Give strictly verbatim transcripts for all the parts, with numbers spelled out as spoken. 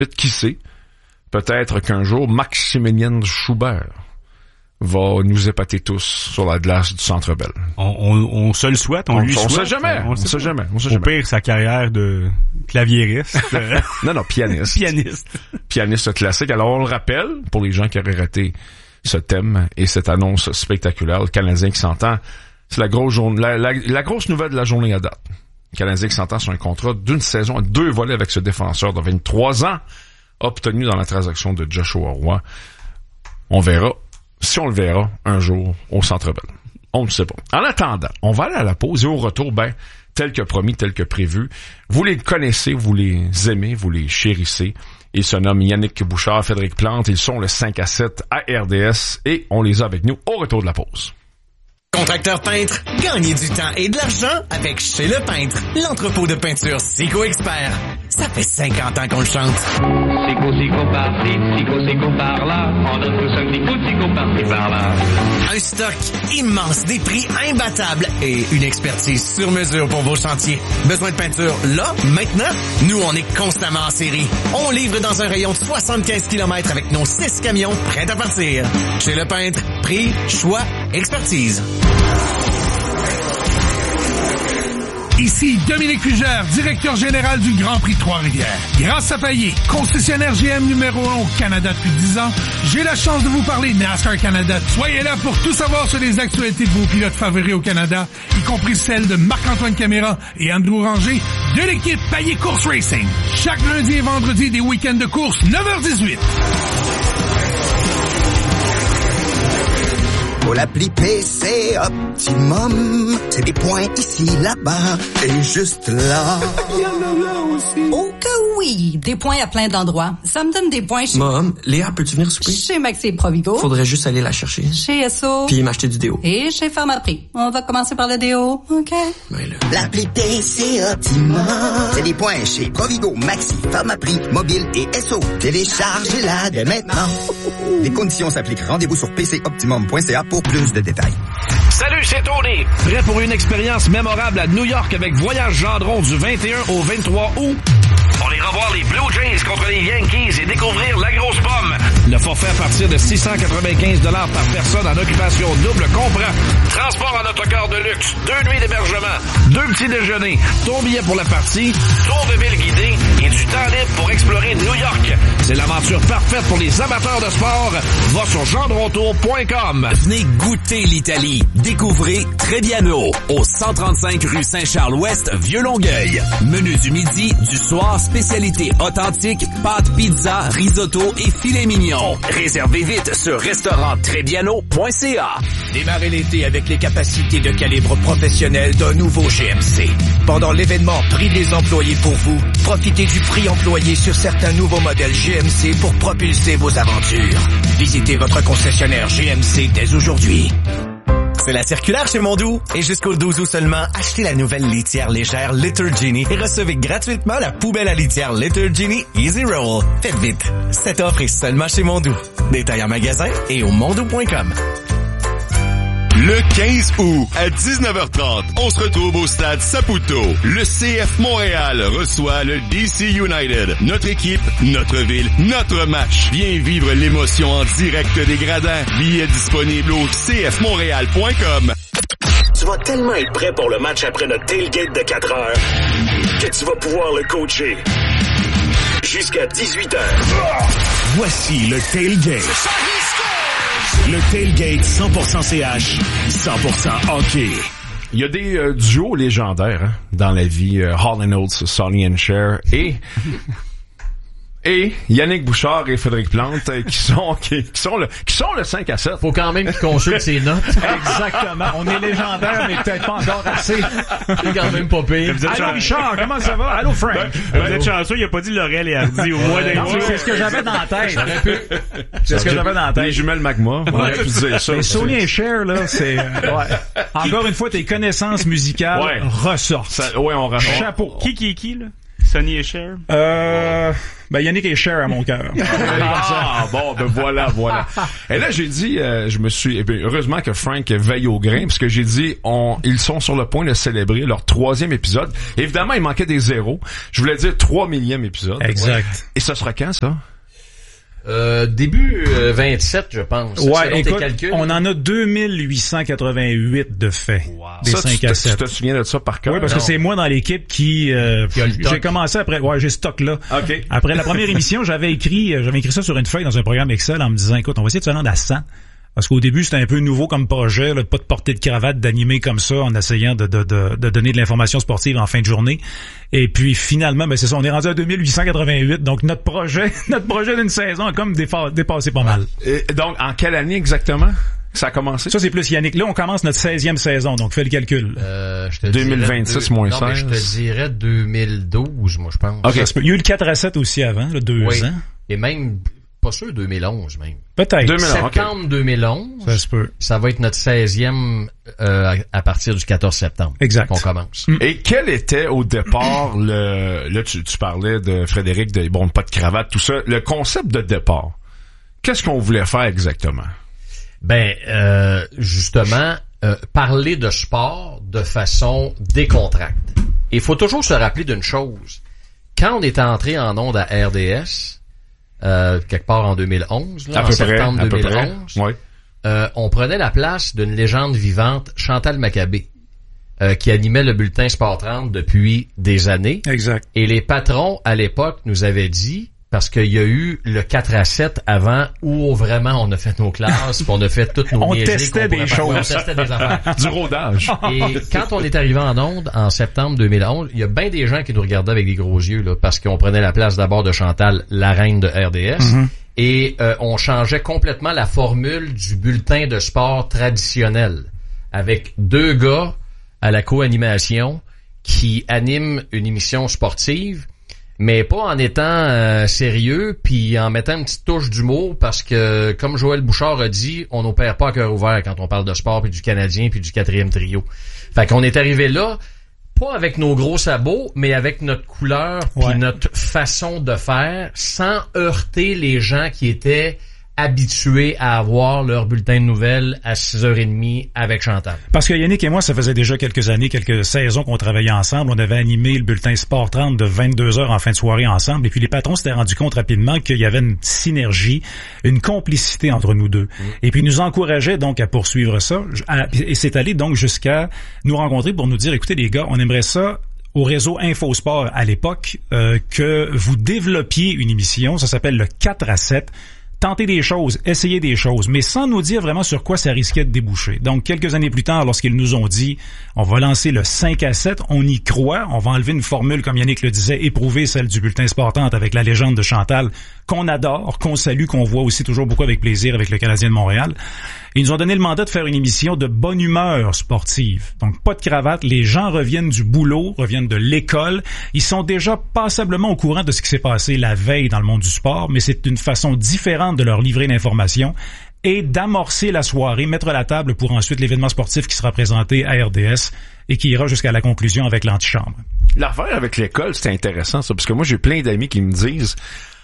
Qui sait? Peut-être qu'un jour, Maximilien Schubert va nous épater tous sur la glace du Centre Bell. On, on, on se le souhaite, on, on lui on souhaite. Sait jamais, on, on sait jamais. On sait Au jamais. pire, sa carrière de claviériste. euh... non, non, pianiste. pianiste. Pianiste classique. Alors, on le rappelle, pour les gens qui auraient raté ce thème et cette annonce spectaculaire, le Canadien qui s'entend, c'est la grosse journée, la, la, la grosse nouvelle de la journée à date. Le Canadien qui s'entend sur un contrat d'une saison à deux volets avec ce défenseur de vingt-trois ans, obtenu dans la transaction de Joshua Roy. On verra, si on le verra, un jour, au Centre Bell. On ne sait pas. En attendant, on va aller à la pause et au retour, ben, tel que promis, tel que prévu. Vous les connaissez, vous les aimez, vous les chérissez. Ils se nomment Yannick Bouchard, Frédéric Plante. Ils sont le cinq à sept à R D S et on les a avec nous au retour de la pause. Contracteur peintre, gagnez du temps et de l'argent avec Chez Le Peintre, l'entrepôt de peinture Sico Expert. Ça fait cinquante ans qu'on le chante. Sico, Sico par-ci, Sico, Sico par-là, on donne tous un petit coup de Sico par-ci, par-là. Un stock immense, des prix imbattables et une expertise sur mesure pour vos chantiers. Besoin de peinture là, maintenant? Nous, on est constamment en série. On livre dans un rayon de soixante-quinze kilomètres avec nos six camions prêts à partir. Chez Le Peintre, prix, choix, expertise. Ici Dominique Fugère, directeur général du Grand Prix de Trois-Rivières. Grâce à Payet, concessionnaire G M numéro un au Canada depuis dix ans, j'ai la chance de vous parler de NASCAR Canada. Soyez là pour tout savoir sur les actualités de vos pilotes favoris au Canada, y compris celles de Marc-Antoine Caméra et Andrew Ranger de l'équipe Payet Course Racing. Chaque lundi et vendredi des week-ends de course, neuf heures dix-huit. Pour l'appli P C Optimum, c'est des points ici, là-bas et juste là. Il y en a là aussi. Oh que oui, des points à plein d'endroits. Ça me donne des points chez... Mom, Léa, peux-tu venir souper? Chez Maxi et Provigo. Faudrait juste aller la chercher. Chez S O. Puis m'acheter du déo. Et chez Pharmaprix. On va commencer par le déo, OK? Ben là. L'appli P C Optimum, c'est des points chez Provigo, Maxi, Pharmaprix, Mobile et S O. Téléchargez-la dès maintenant. Les conditions s'appliquent. Rendez-vous sur p c optimum point c a pour plus de détails. Salut, c'est Tony. Prêt pour une expérience mémorable à New York avec Voyage Gendron du vingt et un au vingt-trois août? On ira voir les Blue Jays contre les Yankees et découvrir la grosse pomme. Le forfait à partir de six cent quatre-vingt-quinze dollars par personne en occupation double comprend transport en autocar de luxe, deux nuits d'hébergement, deux petits déjeuners, ton billet pour la partie, tour de ville guidé et du temps libre pour explorer New York. C'est l'aventure parfaite pour les amateurs de sport. Va sur gendrontour point com. Venez goûter l'Italie. Découvrez Trebbiano au cent trente-cinq rue Saint-Charles-Ouest, Vieux-Longueuil. Menu du midi, du soir, spécialité authentique, pâtes, pizza, risotto et filet mignon. Réservez vite sur restaurant trebbiano point c a. Démarrez l'été avec les capacités de calibre professionnel d'un nouveau G M C. Pendant l'événement Prix des employés pour vous, profitez du prix employé sur certains nouveaux modèles G M C pour propulser vos aventures. Visitez votre concessionnaire G M C dès aujourd'hui. C'est la circulaire chez Mondou. Et jusqu'au douze août seulement, achetez la nouvelle litière légère Litter Genie et recevez gratuitement la poubelle à litière Litter Genie Easy Roll. Faites vite. Cette offre est seulement chez Mondou. Détail en magasin et au mondou point com. Le quinze août, à dix-neuf heures trente, on se retrouve au stade Saputo. Le C F Montréal reçoit le D C United. Notre équipe, notre ville, notre match. Viens vivre l'émotion en direct des gradins. Billets disponibles au c f montréal point com. Tu vas tellement être prêt pour le match après notre tailgate de quatre heures que tu vas pouvoir le coacher jusqu'à dix-huit heures. Voici le tailgate. Le tailgate cent pour cent C H, cent pour cent hockey. Il y a des euh, duos légendaires hein, dans la vie. Euh, Hall and Oates, Sonny and Cher et... Et Yannick Bouchard et Frédéric Plante euh, qui sont qui, qui sont le qui sont le cinq à sept. Faut quand même qu'ils consultent ses notes. Exactement. On est légendaire, mais peut-être pas encore assez. C'est quand même pas pire. Allô chan- Richard, comment ça va? Allô Frank. Ben, ben, vous êtes chanceux, il a pas dit Laurel et Hardy au moins d'un mois. C'est ce que j'avais dans la tête. C'est ce que j'avais dans la tête. Les jumelles Magma. On aurait pu dire ça. Mais Sonny et Cher, là, c'est, euh, ouais. Encore une fois, tes connaissances musicales ouais. ressortent. Ça, ouais, on ressort. Chapeau. Qui qui est qui, là? Sonny et Cher? Euh, ben Yannick est Cher à mon cœur. Ah, bon, ben voilà, voilà. Et là, j'ai dit, euh, je me suis, eh bien, heureusement que Frank veille au grain, parce que j'ai dit, on, ils sont sur le point de célébrer leur troisième épisode. Évidemment, il manquait des zéros. Je voulais dire trois millième épisode. Exact. Ouais. Et ce sera quand, ça? Euh, début euh, vingt-sept, je pense. Ouais, écoute, on en a deux mille huit cent quatre-vingt-huit de faits. Wow. Des ça, cinq à sept. Tu te souviens de ça par cœur? Oui, parce non. que c'est moi dans l'équipe qui, euh, qui j'ai commencé après, ouais, j'ai stock là. Okay. Après la première émission, j'avais écrit, j'avais écrit ça sur une feuille dans un programme Excel en me disant, écoute, on va essayer de se rendre à cent. Parce qu'au début, c'était un peu nouveau comme projet, là, de pas de porter de cravate, d'animer comme ça, en essayant de, de, de, de donner de l'information sportive en fin de journée. Et puis finalement, ben c'est ça, on est rendu à deux mille huit cent quatre-vingt-huit. Donc notre projet, notre projet d'une saison a comme défa- dépassé pas mal. Et donc, en quelle année exactement ça a commencé? Ça, c'est plus Yannick. Là, on commence notre seizième saison, donc fais le calcul. Euh, je te deux mille vingt-six deux... moins non, seize. Mais je te dirais deux mille douze, moi, je pense. Okay. Il y a eu le quatre à sept aussi avant, là, deux oui. ans. Et même, pas sûr, deux mille onze même. Peut-être. deux mille onze, septembre okay. deux mille onze. Ça se peut. Ça va être notre seizième euh, à partir du quatorze septembre. Exact. Qu'on commence. Mm. Et quel était au départ le... Là, tu, tu parlais de Frédéric, de bon, pas de cravate, tout ça. Le concept de départ, qu'est-ce qu'on voulait faire exactement? Ben, euh, justement, euh, parler de sport de façon décontractée. Il faut toujours se rappeler d'une chose. Quand on est entré en onde à R D S, euh, quelque part en deux mille onze, là, à en peu septembre près, deux mille onze, ouais. euh, on prenait la place d'une légende vivante, Chantal Maccabé, euh, qui animait le bulletin Sport trente depuis des années. Exact. Et les patrons, à l'époque, nous avaient dit, parce qu'il y a eu le quatre à sept avant où vraiment on a fait nos classes, puis on a fait toutes nos on niaiseries testait des choses. choses. On testait des affaires. Du rodage. Et quand on est arrivé en onde en septembre deux mille onze, il y a bien des gens qui nous regardaient avec des gros yeux là, parce qu'on prenait la place d'abord de Chantal, la reine de R D S, mm-hmm. et euh, on changeait complètement la formule du bulletin de sport traditionnel avec deux gars à la co-animation qui animent une émission sportive, mais pas en étant euh, sérieux puis en mettant une petite touche d'humour parce que, comme Joël Bouchard a dit, on n'opère pas à cœur ouvert quand on parle de sport puis du Canadien puis du quatrième trio. Fait qu'on est arrivé là, pas avec nos gros sabots, mais avec notre couleur puis ouais. notre façon de faire, sans heurter les gens qui étaient habitués à avoir leur bulletin de nouvelles à six heures trente avec Chantal. Parce que Yannick et moi, ça faisait déjà quelques années, quelques saisons qu'on travaillait ensemble. On avait animé le bulletin Sport trente de vingt-deux heures en fin de soirée ensemble. Et puis les patrons s'étaient rendus compte rapidement qu'il y avait une synergie, une complicité entre nous deux. Mmh. Et puis ils nous encourageaient donc à poursuivre ça. Et c'est allé donc jusqu'à nous rencontrer pour nous dire, écoutez les gars, on aimerait ça au réseau Infosport à l'époque, euh, que vous développiez une émission, ça s'appelle le quatre à sept. Tenter des choses, essayer des choses, mais sans nous dire vraiment sur quoi ça risquait de déboucher. Donc, quelques années plus tard, lorsqu'ils nous ont dit, on va lancer le cinq à sept, on y croit, on va enlever une formule, comme Yannick le disait, éprouver celle du bulletin Sport trente avec la légende de Chantal, qu'on adore, qu'on salue, qu'on voit aussi toujours beaucoup avec plaisir avec le Canadien de Montréal. Ils nous ont donné le mandat de faire une émission de bonne humeur sportive. Donc, pas de cravate, les gens reviennent du boulot, reviennent de l'école. Ils sont déjà passablement au courant de ce qui s'est passé la veille dans le monde du sport, mais c'est une façon différente de leur livrer l'information et d'amorcer la soirée, mettre la table pour ensuite l'événement sportif qui sera présenté à R D S et qui ira jusqu'à la conclusion avec l'antichambre. L'affaire avec l'école, c'est intéressant, ça, parce que moi, j'ai plein d'amis qui me disent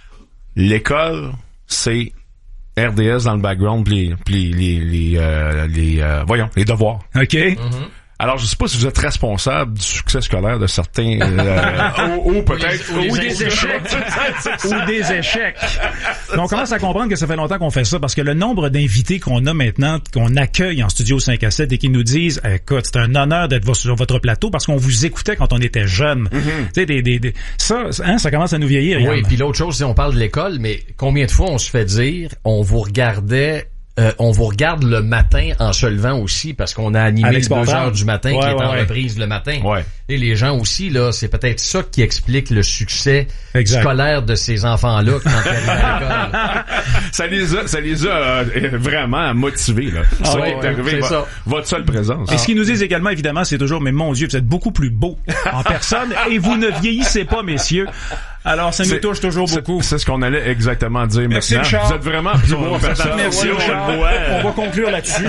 l'école, c'est R D S dans le background, puis les, les, les, euh, les euh, voyons, les devoirs. OK. Mm-hmm. Alors, je sais pas si vous êtes responsable du succès scolaire de certains, euh, ou, ou peut-être, ou, ou, ou des échecs, ou des échecs. Mais on commence à comprendre que ça fait longtemps qu'on fait ça, parce que le nombre d'invités qu'on a maintenant, qu'on accueille en studio cinq à sept et qui nous disent, écoute, c'est un honneur d'être sur votre plateau parce qu'on vous écoutait quand on était jeunes. Mm-hmm. Tu sais, des, des, des, ça, hein, ça commence à nous vieillir. Oui, puis l'autre chose, c'est on parle de l'école, mais combien de fois on se fait dire, on vous regardait. Euh, on vous regarde le matin en se levant aussi parce qu'on a animé le deux heures du matin ouais, qui est ouais, en ouais. reprise le matin. Ouais. Et les gens aussi, là, c'est peut-être ça qui explique le succès exact. scolaire de ces enfants-là quand ils arrivent à l'école. Ça les a, ça les a euh, vraiment motivés, là. Ah ça ouais, est arrivé, c'est va, ça. Votre seule présence. Et ah. ce qu'ils nous disent également, évidemment, c'est toujours, mais mon Dieu, vous êtes beaucoup plus beau en personne et vous ne vieillissez pas, messieurs. Alors, ça nous C'est- touche toujours c'est- beaucoup. C'est ce qu'on allait exactement dire Merci, maintenant. Richard. Vous êtes vraiment plus beau en personne. Merci, Ouais, on Richard. le voit. On va conclure là-dessus.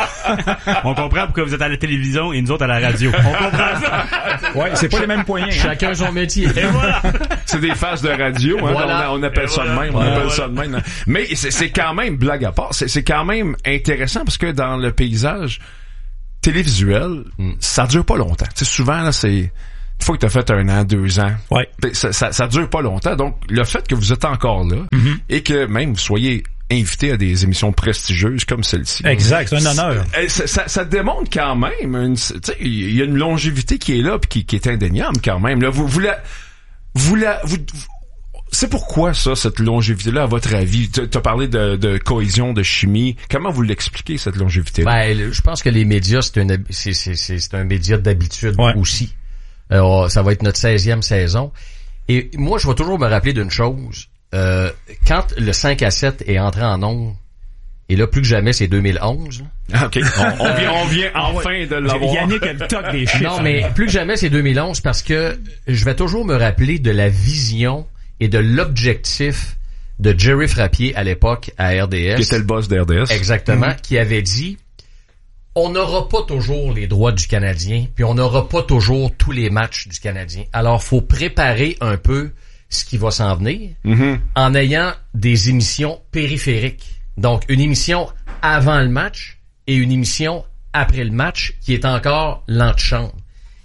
On comprend pourquoi vous êtes à la télévision et nous autres à la radio. On comprend ça. Ouais, c'est pas les mêmes poignets. hein. Chacun son métier. Et voilà. C'est des phases de radio, hein, Voilà. on, on appelle Et ça voilà. de même, on Voilà. appelle ça de même. Mais c'est, c'est quand même, blague à part, c'est, c'est quand même intéressant parce que dans le paysage télévisuel, Mm. ça dure pas longtemps. Tu sais, souvent, là, c'est, une fois que t'as fait un an, deux ans, Ouais. ça, ça, ça dure pas longtemps. Donc, le fait que vous êtes encore là Mm-hmm. et que même vous soyez invité à des émissions prestigieuses comme celle-ci. Exact, c'est un honneur. Eh, Ça, ça, ça démontre quand même, une, tu sais, il y a une longévité qui est là puis qui, qui est indéniable quand même. Là, vous, vous la, vous la, vous, c'est pourquoi ça, cette longévité-là, à votre avis? Tu as parlé de, de cohésion, de chimie. Comment vous l'expliquez, cette longévité-là? Ben, le- je pense que les médias, c'est un, hab- c'est, c'est, c'est, c'est un média d'habitude Ouais. aussi. Euh, ça va être notre seizième saison. Et moi, je vais toujours me rappeler d'une chose. Euh, quand le cinq à sept est entré en ondes, et là, plus que jamais, c'est deux mille onze. Ah, OK. On, on vient, on vient enfin de l'avoir. Yannick a le toc des chiffres. Non, mais plus que jamais, c'est deux mille onze parce que je vais toujours me rappeler de la vision et de l'objectif de Jerry Frappier à l'époque à R D S. Qui était le boss d'R D S. Exactement, Mm-hmm. qui avait dit on n'aura pas toujours les droits du Canadien, puis on n'aura pas toujours tous les matchs du Canadien. Alors, faut préparer un peu ce qui va s'en venir Mm-hmm. en ayant des émissions périphériques. Donc, une émission avant le match et une émission après le match qui est encore l'antichambre.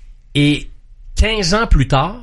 Et quinze ans plus tard,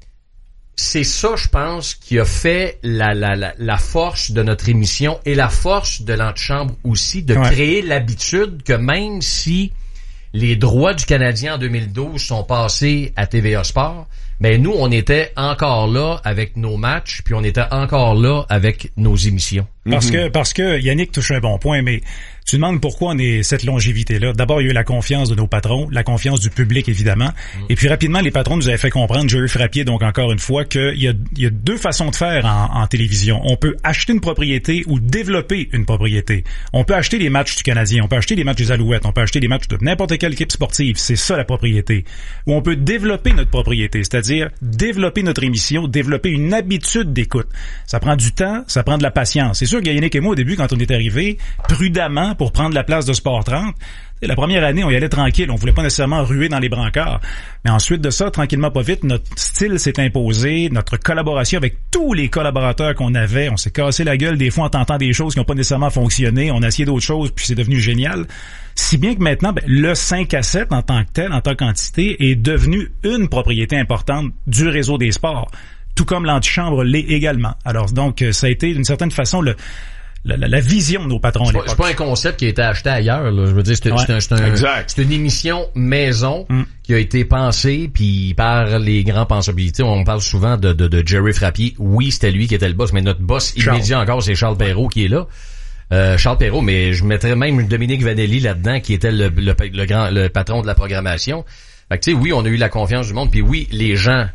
c'est ça, je pense, qui a fait la, la, la, la force de notre émission et la force de l'antichambre aussi, de Ouais. créer l'habitude que même si les droits du Canadien en deux mille douze sont passés à T V A Sport, ben nous, on était encore là avec nos matchs, puis on était encore là avec nos émissions. Parce que, parce que Yannick touche un bon point, mais tu demandes pourquoi on est cette longévité-là. D'abord, il y a eu la confiance de nos patrons, la confiance du public, évidemment. Et puis, rapidement, les patrons nous avaient fait comprendre, Jerry Frappier, donc encore une fois, qu'il y a, il y a deux façons de faire en, en télévision. On peut acheter une propriété ou développer une propriété. On peut acheter les matchs du Canadien, on peut acheter les matchs des Alouettes, on peut acheter les matchs de n'importe quelle équipe sportive. C'est ça, la propriété. Ou on peut développer notre propriété, c'est-à-dire développer notre émission, développer une habitude d'écoute. Ça prend du temps, ça prend de la patience. C'est sûr que Yannick et moi, au début, quand on est arrivé, prudemment, pour prendre la place de Sport trente, la première année, on y allait tranquille, on voulait pas nécessairement ruer dans les brancards. Mais ensuite de ça, tranquillement pas vite, notre style s'est imposé, notre collaboration avec tous les collaborateurs qu'on avait, on s'est cassé la gueule des fois en tentant des choses qui n'ont pas nécessairement fonctionné, on a essayé d'autres choses, puis c'est devenu génial. Si bien que maintenant, ben, le cinq à sept en tant que tel, en tant qu'entité, est devenu une propriété importante du réseau des sports, tout comme l'antichambre l'est également. Alors donc, ça a été d'une certaine façon le La, la, la vision de nos patrons à C'est pas, l'époque. c'est pas un concept qui a été acheté ailleurs, là. Je veux dire, c'est, Ouais. c'est, un, c'est, un, Exact. c'est une émission maison Mm. qui a été pensée puis par les grands pensabilités. On parle souvent de, de, de Jerry Frappier. Oui, c'était lui qui était le boss, mais notre boss Charles. immédiat encore, c'est Charles Perrault qui est là. Euh, Charles Perrault, mais je mettrais même Dominique Vanelli là-dedans, qui était le, le, le grand, le patron de la programmation. Fait que, tu sais, oui, on a eu la confiance du monde, puis oui, les gens.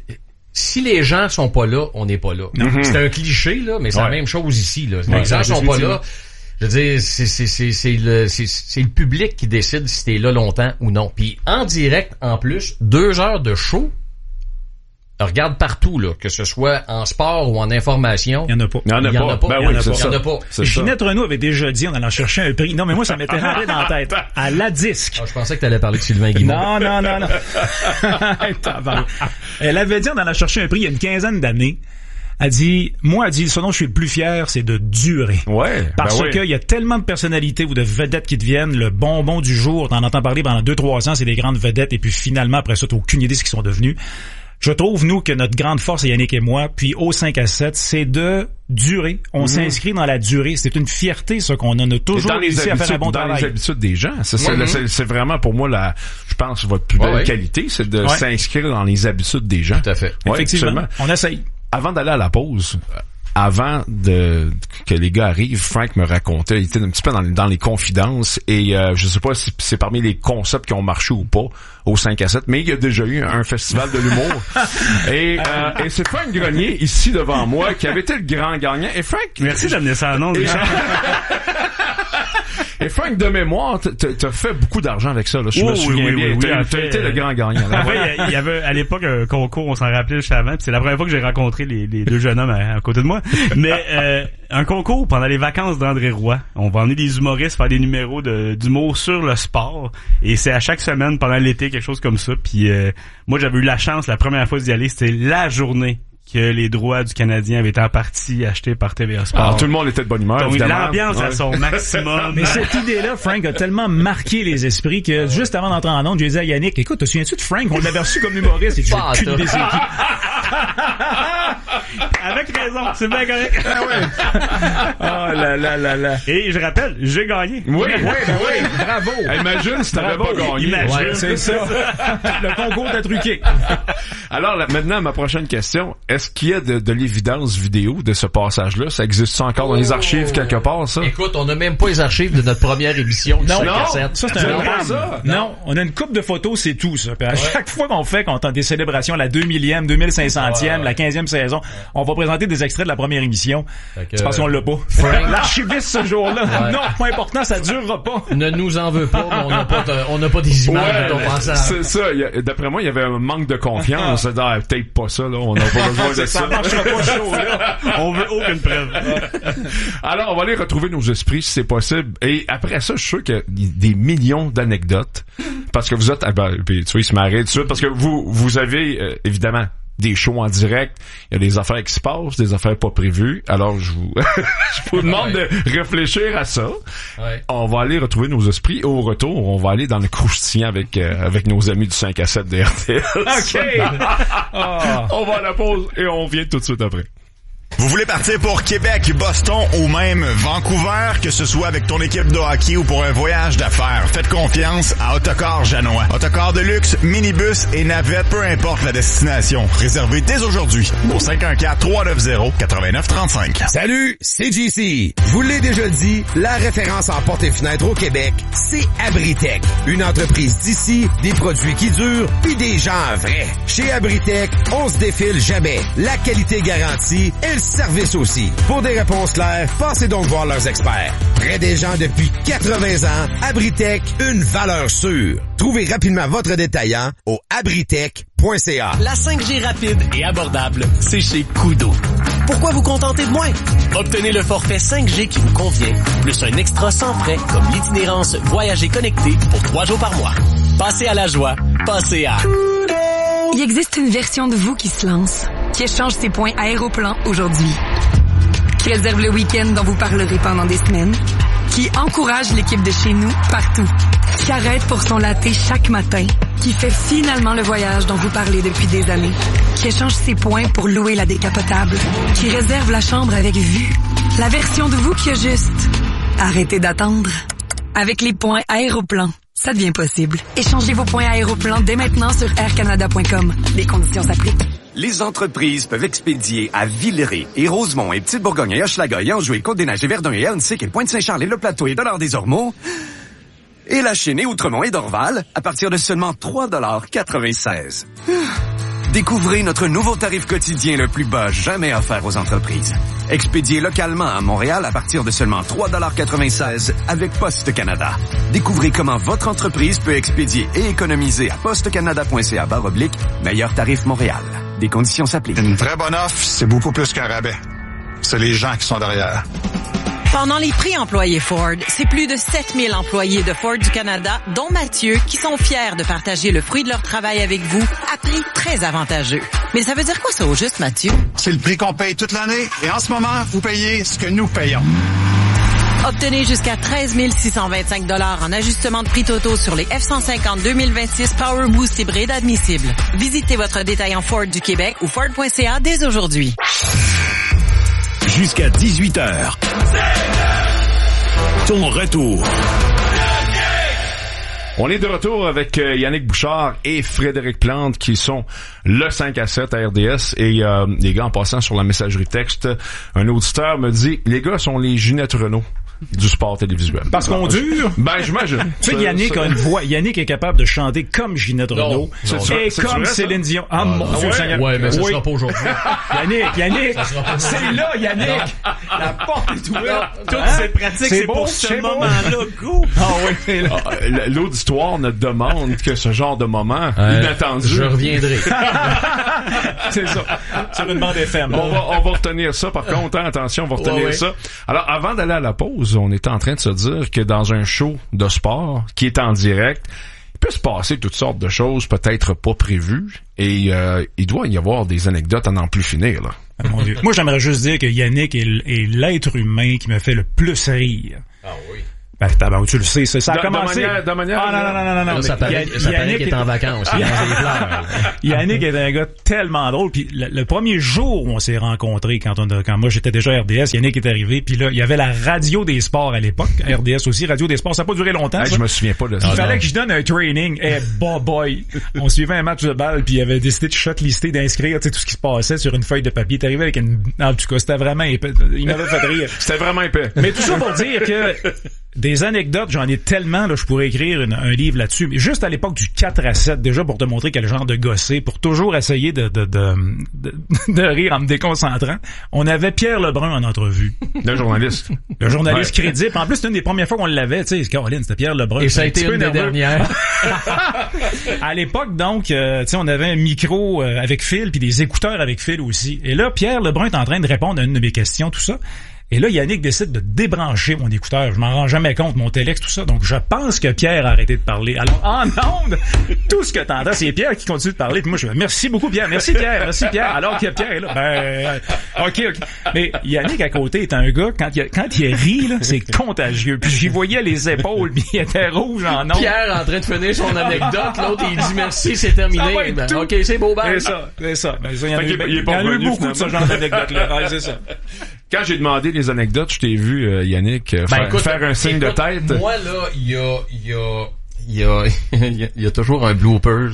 Si les gens sont pas là, on n'est pas là. Mm-hmm. C'est un cliché, là, mais c'est Ouais. la même chose ici, là. Les Ouais, gens sont pas effectivement. là. Je veux dire, c'est, c'est, c'est, c'est le, c'est, c'est le public qui décide si t'es là longtemps ou non. Puis en direct, en plus, deux heures de show. Regarde partout, là, que ce soit en sport ou en information. Il y en a pas. Il y en a Il y en pas. a pas. Ben Il y en oui, a c'est pas. ça. Il y en a pas. C'est ça. Ginette Renaud avait déjà dit, on allant chercher un prix. Non, mais moi, ça m'était rentré dans la tête. À la disque. Ah, je pensais que t'allais parler de Sylvain Guimond. Non, non, non, non. Tabarnak. Elle avait dit, on allant chercher un prix il y a une quinzaine d'années. Elle dit, moi, elle dit, ce dont je suis le plus fier, c'est de durer. Ouais. Parce ben oui. qu'il y a tellement de personnalités ou de vedettes qui deviennent le bonbon du jour. T'en entends parler pendant deux, trois ans, c'est des grandes vedettes, et puis finalement, après ça, t'as aucune idée de ce qu'ils sont devenus. Je trouve, nous, que notre grande force, et Yannick et moi, puis au cinq à sept, c'est de durer. On Mm-hmm. s'inscrit dans la durée. C'est une fierté, ça, qu'on a. On a Et toujours dans les réussi à faire un habitudes, bon dans travail. les habitudes des gens. C'est, ça, Mhm. c'est, c'est vraiment pour moi la, je pense, votre plus belle Ouais, ouais. qualité, c'est de Ouais. s'inscrire dans les habitudes des gens. Tout à fait. Ouais, Effectivement. absolument. On essaye. Avant d'aller à la pause, euh, avant de que les gars arrivent, Frank me racontait, il était un petit peu dans, dans les confidences et euh, je sais pas si c'est parmi les concepts qui ont marché ou pas au cinq à sept, mais il y a déjà eu un festival de l'humour. et, euh, et c'est Frank Grenier, ici devant moi, qui avait été le grand gagnant. Et Frank... Merci d'amener ça à nom, Richard. Et Frank, de mémoire, t'as, t'as fait beaucoup d'argent avec ça, là. Je oh, me souviens oui, oui, bien. Oui, t'as, oui, t'as été le grand gagnant. En fait, il y avait à l'époque un concours, on s'en rappelait juste avant, puis c'est la première fois que j'ai rencontré les, les deux jeunes hommes à, à côté de moi. Mais euh, un concours pendant les vacances d'André Roy. On va emmener des humoristes faire des numéros de, d'humour sur le sport. Et c'est à chaque semaine pendant l'été, quelque chose comme ça. Puis euh, moi, j'avais eu la chance, la première fois d'y aller, c'était la journée que les droits du Canadien avaient été en partie achetés par T V A Sport. Alors, tout le monde était de bonne humeur, donc, évidemment. l'ambiance ouais. à son maximum. Mais cette idée-là, Frank, a tellement marqué les esprits que juste avant d'entrer en onde, j'ai dit à Yannick, écoute, te souviens-tu de Frank? On l'avait reçu comme humoriste et tu as qu'une des équipes. Avec raison, c'est bien correct. Ah ouais. Oh là là là là. Et je rappelle, j'ai gagné. Oui, oui, ben oui. Bravo. Imagine si t'avais pas gagné. Imagine. Ouais, c'est ça. Le concours t'a truqué. Alors, là, maintenant, ma prochaine question. Est-ce qu'il y a de, de l'évidence vidéo de ce passage-là? Ça existe encore dans les archives quelque part, ça? Écoute, on n'a même pas les archives de notre première émission. Non, non. Ça, c'est un drame. Ça? Non. non, on a une coupe de photos, c'est tout, ça. Puis à ouais. chaque fois qu'on fait, qu'on tente des célébrations, la deux millième, deux mille cinq centième, ouais, ouais. la quinzième saison, on va présenter des extraits de la première émission. Que, c'est parce qu'on l'a pas. Frank... L'archiviste ce jour-là. Ouais. Non, pas important, ça durera pas. Ne nous en veux pas, mais on n'a pas, de, on n'a pas des images ouais, de ton passage. C'est ça. A, d'après moi, il y avait un manque de confiance. C'est ah, peut-être pas ça, là. On n'a pas besoin de ça. Ça marchera pas chaud, là. On veut aucune preuve. Alors, on va aller retrouver nos esprits, si c'est possible. Et après ça, je suis sûr qu'il y a des millions d'anecdotes. Parce que vous êtes, ah ben, puis, tu vois, il se marrait tout de suite. Parce que vous, vous avez, euh, évidemment, des shows en direct, il y a des affaires qui se passent, des affaires pas prévues. Alors, je vous, je vous demande ouais. de réfléchir à ça. Ouais. On va aller retrouver nos esprits. Au retour, on va aller dans le croustillant avec, euh, avec nos amis du cinq à sept de R T S. OK! oh. On va à la pause et on vient tout de suite après. Vous voulez partir pour Québec, Boston ou même Vancouver, que ce soit avec ton équipe de hockey ou pour un voyage d'affaires, faites confiance à Autocar Janois. Autocar de luxe, minibus et navette, peu importe la destination. Réservez dès aujourd'hui au cinq un quatre, trois neuf zéro, neuf neuf trois cinq. Salut, c'est J C. Je vous l'ai déjà dit, la référence en portes et fenêtres au Québec, c'est Abritech. Une entreprise d'ici, des produits qui durent, puis des gens vrais. Chez Abritech, on se défile jamais. La qualité garantie et le service aussi. Pour des réponses claires, passez donc voir leurs experts. Près des gens depuis quatre-vingts ans, Abritech, une valeur sûre. Trouvez rapidement votre détaillant au abritech point c a. La cinq G rapide et abordable, c'est chez Koodo. Pourquoi vous contenter de moins? Obtenez le forfait cinq G qui vous convient, plus un extra sans frais comme l'itinérance Voyager connecté pour trois jours par mois. Passez à la joie, passez à Koodo. Il existe une version de vous qui se lance, qui échange ses points Aéroplan aujourd'hui, qui réserve le week-end dont vous parlerez pendant des semaines, qui encourage l'équipe de chez nous partout, qui arrête pour son latte chaque matin, qui fait finalement le voyage dont vous parlez depuis des années, qui échange ses points pour louer la décapotable, qui réserve la chambre avec vue, la version de vous qui a juste arrêté d'attendre. Avec les points Aéroplan, ça devient possible. Échangez vos points Aéroplan dès maintenant sur air canada point com. Les conditions s'appliquent. Les entreprises peuvent expédier à Villeray et Rosemont et Petite-Bourgogne et Hochelaga et Anjou et Côte-des-Neiges et Verdun et Elnsick et Pointe-Saint-Charles et Le Plateau et Dollard-des-Ormeaux et la Chine et Outremont et Dorval à partir de seulement trois dollars quatre-vingt-seize. Découvrez notre nouveau tarif quotidien le plus bas jamais offert aux entreprises. Expédié localement à Montréal à partir de seulement trois dollars quatre-vingt-seize avec Poste Canada. Découvrez comment votre entreprise peut expédier et économiser à postecanada point c a barre oblique meilleur tarif Montréal. Des conditions s'appliquent. Une vraie bonne offre, c'est beaucoup plus qu'un rabais. C'est les gens qui sont derrière. Pendant les prix employés Ford, c'est plus de sept mille employés de Ford du Canada, dont Mathieu, qui sont fiers de partager le fruit de leur travail avec vous à prix très avantageux. Mais ça veut dire quoi ça au juste, Mathieu? C'est le prix qu'on paye toute l'année et en ce moment, vous payez ce que nous payons. Obtenez jusqu'à treize mille six cent vingt-cinq dollars en ajustement de prix totaux sur les F cent cinquante deux mille vingt-six Power Boost hybride admissibles. Visitez votre détaillant Ford du Québec ou Ford point c a dès aujourd'hui. Jusqu'à dix-huit heures. Ton retour. On est de retour avec Yannick Bouchard et Frédéric Plante qui sont le cinq à sept à R D S. Et euh, les gars, en passant sur la messagerie texte, un auditeur me dit « Les gars sont les Ginette Renault du sport télévisuel. Parce qu'on dure? Ben, j'imagine. Tu sais, Yannick a une voix. Yannick est capable de chanter comme Ginette Renaud. Et c'est comme vrai, Céline Dion. Ah, mon ah, Dieu ouais? Seigneur. Ouais, mais ça oui. sera pas aujourd'hui. Yannick, Yannick. C'est là, Yannick. Non. La porte est ouverte. Toutes Hein? ces pratiques, c'est beau, pour ce c'est beau. moment-là. Go! Ah oui, c'est là. Ah, l'auditoire ne demande que ce genre de moment Euh, inattendu. Je reviendrai. C'est ça. Sur une bande F M. On va, on va retenir ça, par contre, hein, attention, on va retenir Ouais, ouais. ça. Alors, avant d'aller à la pause, on était en train de se dire que dans un show de sport qui est en direct, il peut se passer toutes sortes de choses peut-être pas prévues et euh, il doit y avoir des anecdotes à n'en plus finir, là. Ah, mon Dieu. Moi, j'aimerais juste dire que Yannick est, l- est l'être humain qui me fait le plus rire. Ah oui. Ben, tabarou, tu le sais, ça, ça a De- de commencé. manière- de manière- Ah, non, non, non, non, non, Là, non. ça mais paraît, Yann- ça paraît Yannick qu'il est en vacances. Il lance des fleurs. Yannick est un gars tellement drôle. Puis le, le premier jour où on s'est rencontrés, quand on a, quand moi j'étais déjà à R D S, Yannick est arrivé. Puis là, il y avait la radio des sports à l'époque, R D S aussi, radio des sports. Ça n'a pas duré longtemps. Hey, ça. je me souviens pas de Il ça. fallait que je donne un training. Eh, bah boy. On suivait un match de balle, puis il avait décidé de shotlister, d'inscrire, tu sais, tout ce qui se passait sur une feuille de papier. Il est arrivé avec une, en tout cas, c'était vraiment épais. Il m'avait fait rire. C'était vraiment épais. Mais tout ça pour dire que des anecdotes, j'en ai tellement, là, je pourrais écrire une- un livre là-dessus. Mais juste à l'époque du quatre à sept, déjà pour te montrer quel genre de gossé, pour toujours essayer de, de, de, de, de rire en me déconcentrant, on avait Pierre Lebrun en entrevue. Le journaliste. Le journaliste Ouais. crédible. En plus, c'était une des premières fois qu'on l'avait, tu sais, Caroline, c'était Pierre Lebrun. Et ça a C'était été un petit une peu des nerveux. dernières. À l'époque, donc, euh, tu sais, on avait un micro euh, avec fil, puis des écouteurs avec fil aussi. Et là, Pierre Lebrun est en train de répondre à une de mes questions, tout ça. Et là, Yannick décide de débrancher mon écouteur. Je m'en rends jamais compte, mon téléx, tout ça. Donc, je pense que Pierre a arrêté de parler. Alors, en ondes, tout ce que t'entends, c'est Pierre qui continue de parler. Puis moi, je fais merci beaucoup, Pierre. Merci, Pierre. Merci, Pierre. Alors que Pierre est là. Ben, euh, OK, OK. Mais Yannick, à côté, est un gars, quand il, a- quand il rit, là, c'est contagieux. Puis j'y voyais les épaules, puis il était rouge en ondes. Pierre en train de finir son anecdote, l'autre il dit merci, c'est terminé. Ça va être Ben, tout. ok, c'est beau, ben. C'est ça, c'est ça. Ben, ça, il y en a Fait eu, qu'il est- ben, il est il y pas en a eu revenu, beaucoup de ce finalement. genre d'anecdotes-là. Ouais, c'est ça. Quand j'ai demandé les anecdotes, je t'ai vu, euh, Yannick, euh, Ben, faire, écoute, faire un signe écoute, de tête. Moi, là, il y a, il y a, il y a, il y a- il y a toujours un bloopers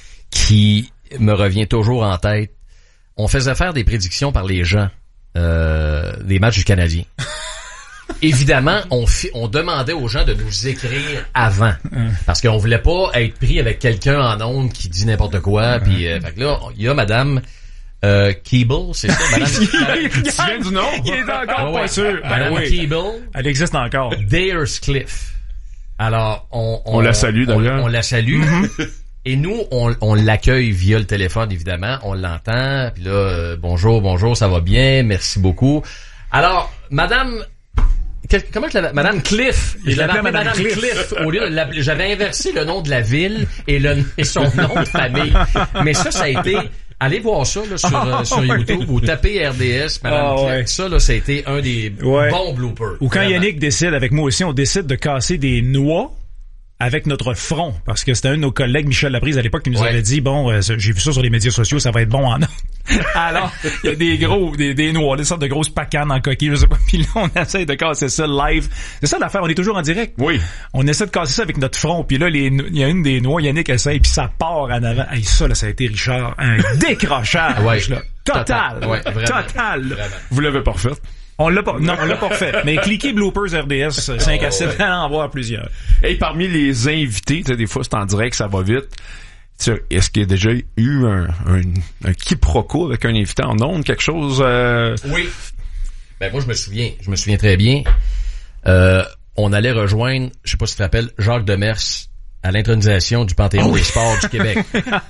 qui me revient toujours en tête. On faisait faire des prédictions par les gens, euh, des matchs du Canadien. Évidemment, on, fi- on demandait aux gens de nous écrire avant. Parce qu'on voulait pas être pris avec quelqu'un en ondes qui dit n'importe quoi. Puis, euh, fait que là, il y a madame, euh, Keeble, c'est ça, madame, madame- Tu viens du nom? Il est encore Ah ouais. pas sûr. Ben Madame oui. Keeble, Elle existe encore. Dayerscliff. Alors, on, On la salue, on- d'ailleurs. On, la salue. Et nous, on, on l'accueille via le téléphone, évidemment. On l'entend. Puis là, euh, bonjour, bonjour, ça va bien, merci beaucoup. Alors, Madame... quel- comment je l'avais... Madame Cliff. Il Je l'avais l'appelait appelée Madame Madame Cliff. Cliff. Au lieu de l'appeler- j'avais inversé le nom de la ville et, le, et son nom de famille. Mais ça, ça a été... Allez voir ça là, sur, euh, sur Ouais. YouTube ou tapez R D S, Madame Ah, Cliff. ouais. Ça, là, ça a été un des Ouais. bons bloopers. Ou quand Vraiment. Yannick décide, avec moi aussi, on décide de casser des noix avec notre front. Parce que c'était un de nos collègues, Michel Laprise, à l'époque, qui nous Ouais. avait dit, bon, euh, j'ai vu ça sur les médias sociaux, ça va être bon en Alors, il y a des gros, des, des noix, des sortes de grosses pacanes en coquille, je sais pas. Puis là, on essaie de casser ça live. C'est ça l'affaire, on est toujours en direct. Oui. On essaie de casser ça avec notre front. Puis là, les no- il y a une des noix, Yannick essaie, puis ça part en avant. Hey, ça, là, ça a été, Richard, un décrochage, Ouais. là. Total. Total. Ouais, vraiment. Total. là. Vous l'avez pas refait. On l'a pas, non, on l'a pas fait. Mais cliquez bloopers R D S cinq à sept, allez en voir plusieurs. Et parmi les invités, tu sais, des fois c'est en direct, ça va vite. Tu sais, est-ce qu'il y a déjà eu un, un, un quiproquo avec un invité en ondes, quelque chose euh... Oui. Ben moi je me souviens, je me souviens très bien. Euh, on allait rejoindre, je sais pas si tu te rappelles, Jacques Demers à l'intronisation du Panthéon Oh oui. des sports du Québec.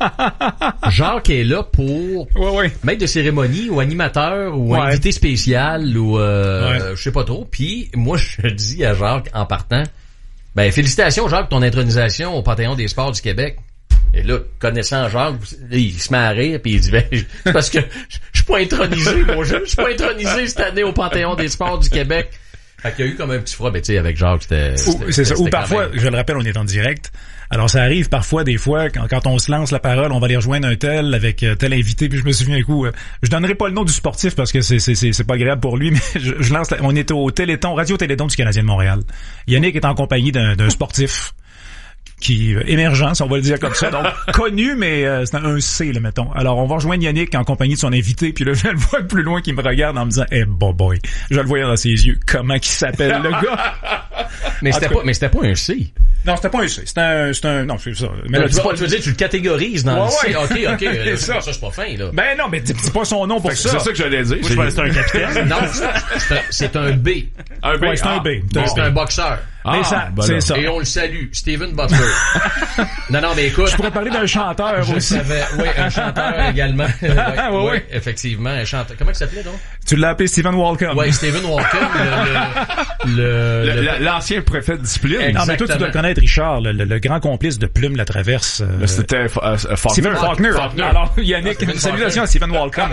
Jacques est là pour ouais, ouais. maître de cérémonie ou animateur ou Ouais. invité spécial ou euh, Ouais. je sais pas trop. Puis moi je dis à Jacques en partant, ben félicitations Jacques pour ton intronisation au Panthéon des sports du Québec. Et là, connaissant Jacques, il se met à rire puis il dit ben, c'est parce que je je suis pas intronisé, moi, je je suis pas intronisé cette année au Panthéon des sports du Québec. Fait qu'il y a eu comme un petit froid, mais tu sais, avec Jacques, c'était... Ou, c'était- c'est ça. c'était Ou quand parfois, même- je le rappelle, on est en direct. Alors, ça arrive parfois, des fois, quand, quand on se lance la parole, on va aller rejoindre un tel avec euh, tel invité, puis je me souviens un coup, euh, je donnerai pas le nom du sportif parce que c'est, c'est, c'est, c'est pas agréable pour lui, mais je, je lance la- on est au Téléthon, Radio Téléthon du Canadien de Montréal. Yannick est en compagnie d'un, d'un sportif. qui euh, émergent, si on va le dire comme ça. Donc, connu, mais euh, c'est un, un C, là, mettons. Alors, on va rejoindre Yannick en compagnie de son invité, puis là, je le vois plus loin qui me regarde en me disant « Eh, hey, boy, boy. » Je le voyais dans ses yeux. Comment qu'il s'appelle, le gars? Mais c'était pas, mais c'était pas un C. Non, c'était pas un C. C'était un, c'était un, non, c'est ça. Mais non, là, tu, pas, tu veux dire, tu le catégorises dans ouais, le C. ouais. OK, OK. c'est ça, ça c'est pas fin, là. Ben non, mais dis pas son nom pour ça. C'est ça que j'allais dire. Moi, je pensais que c'était un capitaine. Non, c'est un, c'est un B. Un B. Ouais, c'est ah. un B. Bon, c'est un boxeur. Mais Ah, ça, ben c'est là. ça. Et on le salue, Steven Butler. non, non, mais écoute. Je pourrais parler d'un chanteur je aussi. Savais, oui, un chanteur également. ouais, ouais, ouais, ouais. Effectivement, un chanteur. Comment il s'appelait, donc? Tu l'as appelé Stephen Walcom. Oui, Stephen Walcom, le, le, le, Le- le- L'ancien préfet de discipline. Exact. Non, mais toi, tu dois le connaître, Richard, le, le, le grand complice de Plume la Traverse. Euh, Mais C'était euh, euh, Faulkner. Stephen Faulkner. Faulkner. Alors, Yannick, Stephen une salutation à Stephen Walcom.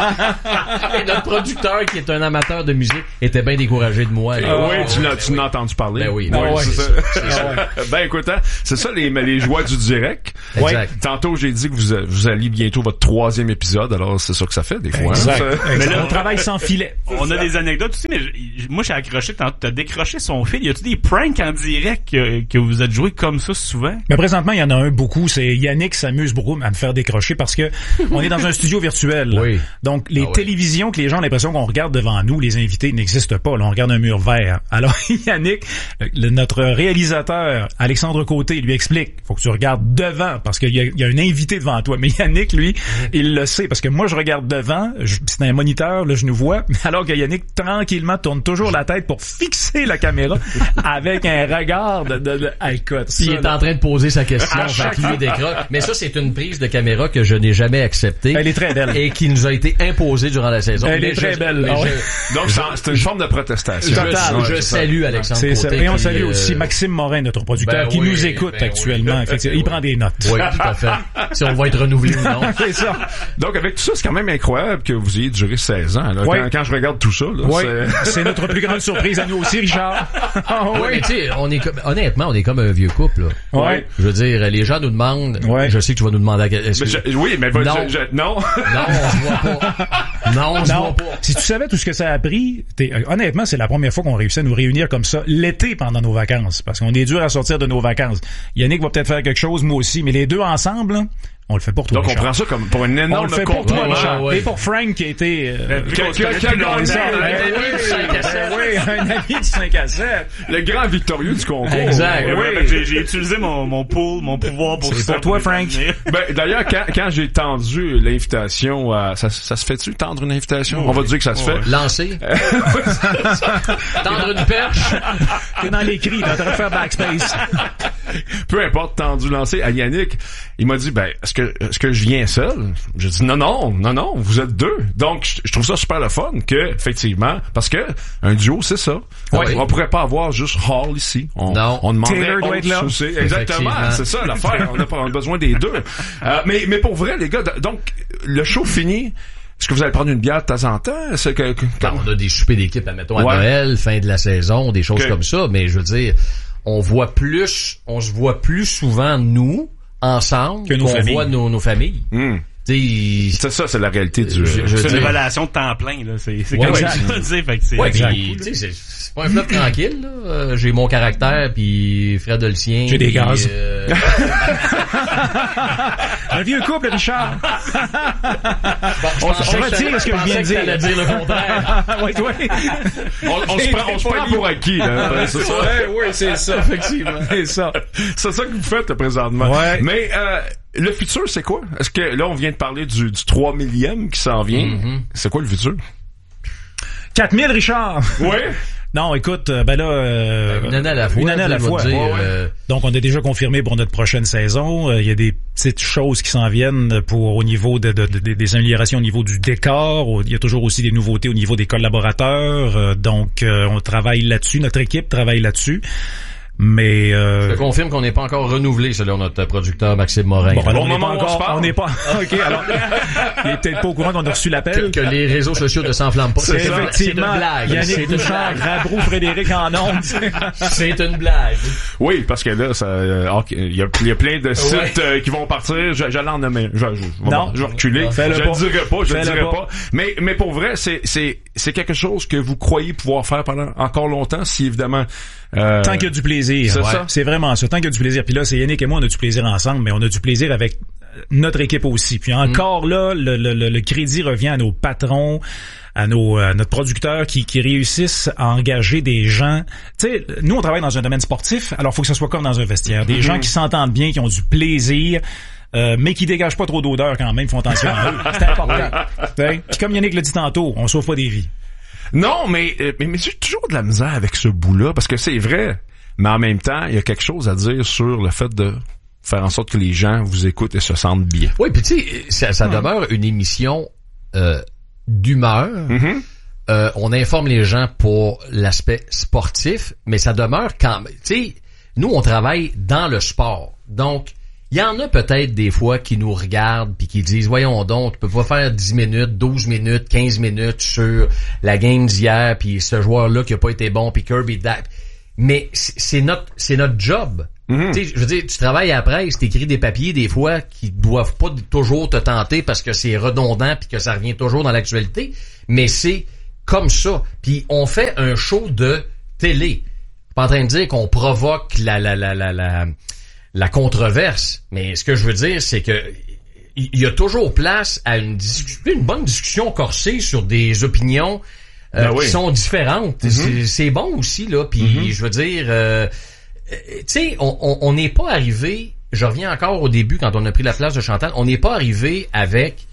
Et notre producteur, qui est un amateur de musique, était bien découragé de moi. là. oui, Oh, tu l'as, ben tu oui. l'as entendu parler. Ben oui, Oui, ben oui, c'est c'est ça. ça, c'est ça. Ben écoute, hein, c'est ça les, les joies du direct. Exact. Tantôt, j'ai dit que vous, vous alliez bientôt votre troisième épisode, alors c'est ça que ça fait des fois. Exact. Hein, ça. Mais là, on travaille sans filet. On a des anecdotes aussi, mais je- moi, j'ai accroché, t'as t'as décroché son fil. Y a-tu des pranks en direct que, que vous êtes joué comme ça souvent? Mais présentement, il y en a un beaucoup. C'est Yannick s'amuse beaucoup à me faire décrocher parce que on est dans un studio virtuel. Oui. Donc, les Ah ouais. télévisions que les gens ont l'impression qu'on regarde devant nous, les invités n'existent pas. Là, on regarde un mur vert. Alors, Yannick, le- notre réalisateur, Alexandre Côté, lui explique, faut que tu regardes devant parce qu'il y a, il y a un invité devant toi. Mais Yannick, lui, il le sait parce que moi, je regarde devant. Je- C'est un moniteur, là, je nous vois. Alors que Yannick, tranquillement, tourne toujours la tête pour fixer la caméra avec un regard de... de, de ah, écoute, Puis il ça, est là, en train de poser sa question, À fait chaque que lui fois. décroche. Mais ça, c'est une prise de caméra que je n'ai jamais acceptée. Elle est très belle. Et qui nous a été imposée durant la saison. Elle Mais est très je- belle. mais Ah je- ouais. Donc, c'est c'est une forme de protestation. Total. Je, je Ouais, c'est ça. salue Alexandre C'est ça. Côté. Et on qui, salue euh, aussi Maxime Morin, notre producteur, ben qui oui, nous écoute ben actuellement. oui. Effectivement. Il Ben prend des notes. Oui, tout à fait. Si on va être renouvelé ou non. C'est ça. Donc, avec tout ça, c'est quand même incroyable que vous ayez duré seize ans. Là. Ouais. Quand, quand je regarde tout ça, là, Oui, c'est... c'est notre plus grande surprise à nous aussi, Richard. Ah, Ouais, oui. mais tu sais, on est comme, honnêtement, on est comme un vieux couple, là. Ouais. Je veux dire, les gens nous demandent, Ouais. je sais que tu vas nous demander à quel, est-ce Mais que- je- oui, mais va- Non. je- je- non. non, on se voit pas. Non, on se Non, voit pas. si tu savais tout ce que ça a pris, t'es- euh, honnêtement, c'est la première fois qu'on réussit à nous réunir comme ça l'été pendant nos vacances, parce qu'on est dur à sortir de nos vacances. Yannick va peut-être faire quelque chose, moi aussi, mais les deux ensemble, là, on le fait pour toi, Donc, on Richard. prend ça comme pour une On énorme le fait pour toi, compliment. Richard. ouais, ouais. Et pour Frank qui a été... euh, Qui a- qui a- qui a gagné, c'est ça, un ben ami oui, du cinq à sept. ben oui, un ami du cinq à sept. Le grand victorieux du concours. Exact. Ouais, Oui. fait que j'ai, j'ai utilisé mon, mon pool, mon pouvoir pour C'est ça. pour toi, les Frank. amener. Ben, d'ailleurs, quand, quand j'ai tendu l'invitation, à, ça, ça se fait-tu tendre une invitation? On va dire que ça se fait. Lancer. Tendre une perche. T'es dans l'écrit, t'es en train de faire backspace. Peu importe, tendu, lancé à Yannick, il m'a dit, ben, est-ce que, est-ce que je viens seul? J'ai dit, non, non, non, non, vous êtes deux. Donc, je, je trouve ça super le fun que, effectivement, parce que un duo, c'est ça. Ouais. On pourrait pas avoir juste Hall ici. On, Non. on demanderait Taylor doit être Oates là. aussi. Exactement, Effectivement. c'est ça l'affaire. On a, pas- on a besoin des deux. Euh, mais, mais pour vrai, les gars, d- donc, le show fini. Est-ce que vous allez prendre une bière de temps en temps? C'est que, que- Ben, on a des soupers d'équipe, admettons, à Ouais. Noël, fin de la saison, des choses Ok. comme ça, mais je veux dire, on voit plus, on se voit plus souvent, nous, ensemble, Que nos qu'on familles. voit nos, nos familles. Hmm. Tu sais, C'est ça, c'est la réalité du... Je- je- C'est une dire- relation de temps plein, là. C'est, c'est Ouais, comme exact. ça, tu sais, fait que c'est, ouais, c'est puis, cool, tu sais, c'est, c'est pas un flop tranquille, là. Euh, j'ai mon caractère, puis Fred a le sien. J'ai des puis, gaz. euh, Un vieux couple, Richard. bon, On, je pensais on que retire t'allais- ce que je viens de pensais que t'allais dire. dire le contraire. oui, oui. On, on se prend, on se prend pour acquis, là. Ben, c'est ça. Ouais, oui, c'est ça. Effectivement. C'est ça. C'est ça que vous faites là, présentement. Ouais. Mais euh, le futur, c'est quoi? Est-ce que là, on vient de parler du, du trois millième qui s'en vient. Mm-hmm. C'est quoi le futur? quatre mille, Richard. Oui. Non, écoute, euh, ben là... euh, Une année à la fois. Une année à la je vais fois. te dire, Ouais, ouais. euh, Donc, on a déjà confirmé pour notre prochaine saison. Euh, Il y a des petites choses qui s'en viennent pour au niveau de, de- de- des améliorations au niveau du décor. Au- Il y a toujours aussi des nouveautés au niveau des collaborateurs. Euh, donc, euh, on travaille là-dessus. Notre équipe travaille là-dessus. Mais euh, Je te confirme qu'on n'est pas encore renouvelé selon notre producteur Maxime Morin. bon, alors, Au on n'est pas moment où on se encore, parle. on n'est pas. Ok, alors il est peut-être pas au courant qu'on a reçu que, l'appel. que les réseaux sociaux ne s'enflamment pas. C'est C'est une effectivement blague. Yannick C'est une Bouchard, blague. Rabrou, Frédéric en ondes. C'est une blague. Oui, parce que là, ça, euh, ok, il y a, il y a plein de sites Ouais. euh, qui vont partir. Je- J'allais en nommer. Je, je, je, Non. je vais reculer. Fais-le je pas. le dirai pas. Je le Fais-le dirai pas. pas. Mais, mais pour vrai, c'est, c'est, c'est quelque chose que vous croyez pouvoir faire pendant encore longtemps, si évidemment. Euh, Tant qu'il y a du plaisir. plaisir. C'est Ouais. ça. C'est vraiment ça. Tant qu'il y a du plaisir. Puis là, c'est Yannick et moi, on a du plaisir ensemble, mais on a du plaisir avec notre équipe aussi. Puis encore mm. là, le, le, le crédit revient à nos patrons, à nos à notre producteur qui, qui réussissent à engager des gens. Tu sais, nous, on travaille dans un domaine sportif, alors il faut que ça soit comme dans un vestiaire. Des mm-hmm. gens qui s'entendent bien, qui ont du plaisir, euh, mais qui dégagent pas trop d'odeur quand même, font attention à eux. C'est important. Puis comme Yannick l'a dit tantôt, on sauve pas des vies. Non, mais, mais, mais j'ai toujours de la misère avec ce bout-là, parce que c'est vrai, mais en même temps, il y a quelque chose à dire sur le fait de faire en sorte que les gens vous écoutent et se sentent bien. Oui, puis tu sais, ça, ça demeure une émission euh, d'humeur. Mm-hmm. Euh, on informe les gens pour l'aspect sportif, mais ça demeure quand même... Tu sais, nous, on travaille dans le sport. Donc, il y en a peut-être des fois qui nous regardent puis qui disent, voyons donc, tu peux pas faire dix minutes, douze minutes, quinze minutes sur la game d'hier puis ce joueur-là qui a pas été bon puis Kirby Dack. Mais c'est notre c'est notre job. Mm-hmm. Tu sais, je veux dire, tu travailles à la presse, t'écris des papiers des fois qui doivent pas toujours te tenter parce que c'est redondant puis que ça revient toujours dans l'actualité, mais c'est comme ça. Puis on fait un show de télé. Je suis pas en train de dire qu'on provoque la la la la la la controverse, mais ce que je veux dire, c'est que il y a toujours place à une discussion, une bonne discussion corsée sur des opinions euh, ben oui. qui sont différentes. Mm-hmm. C'est, c'est bon aussi là. Puis mm-hmm. je veux dire, euh, tu sais, on n'est pas arrivé. Je reviens encore au début quand on a pris la place de Chantal. On n'est pas arrivé avec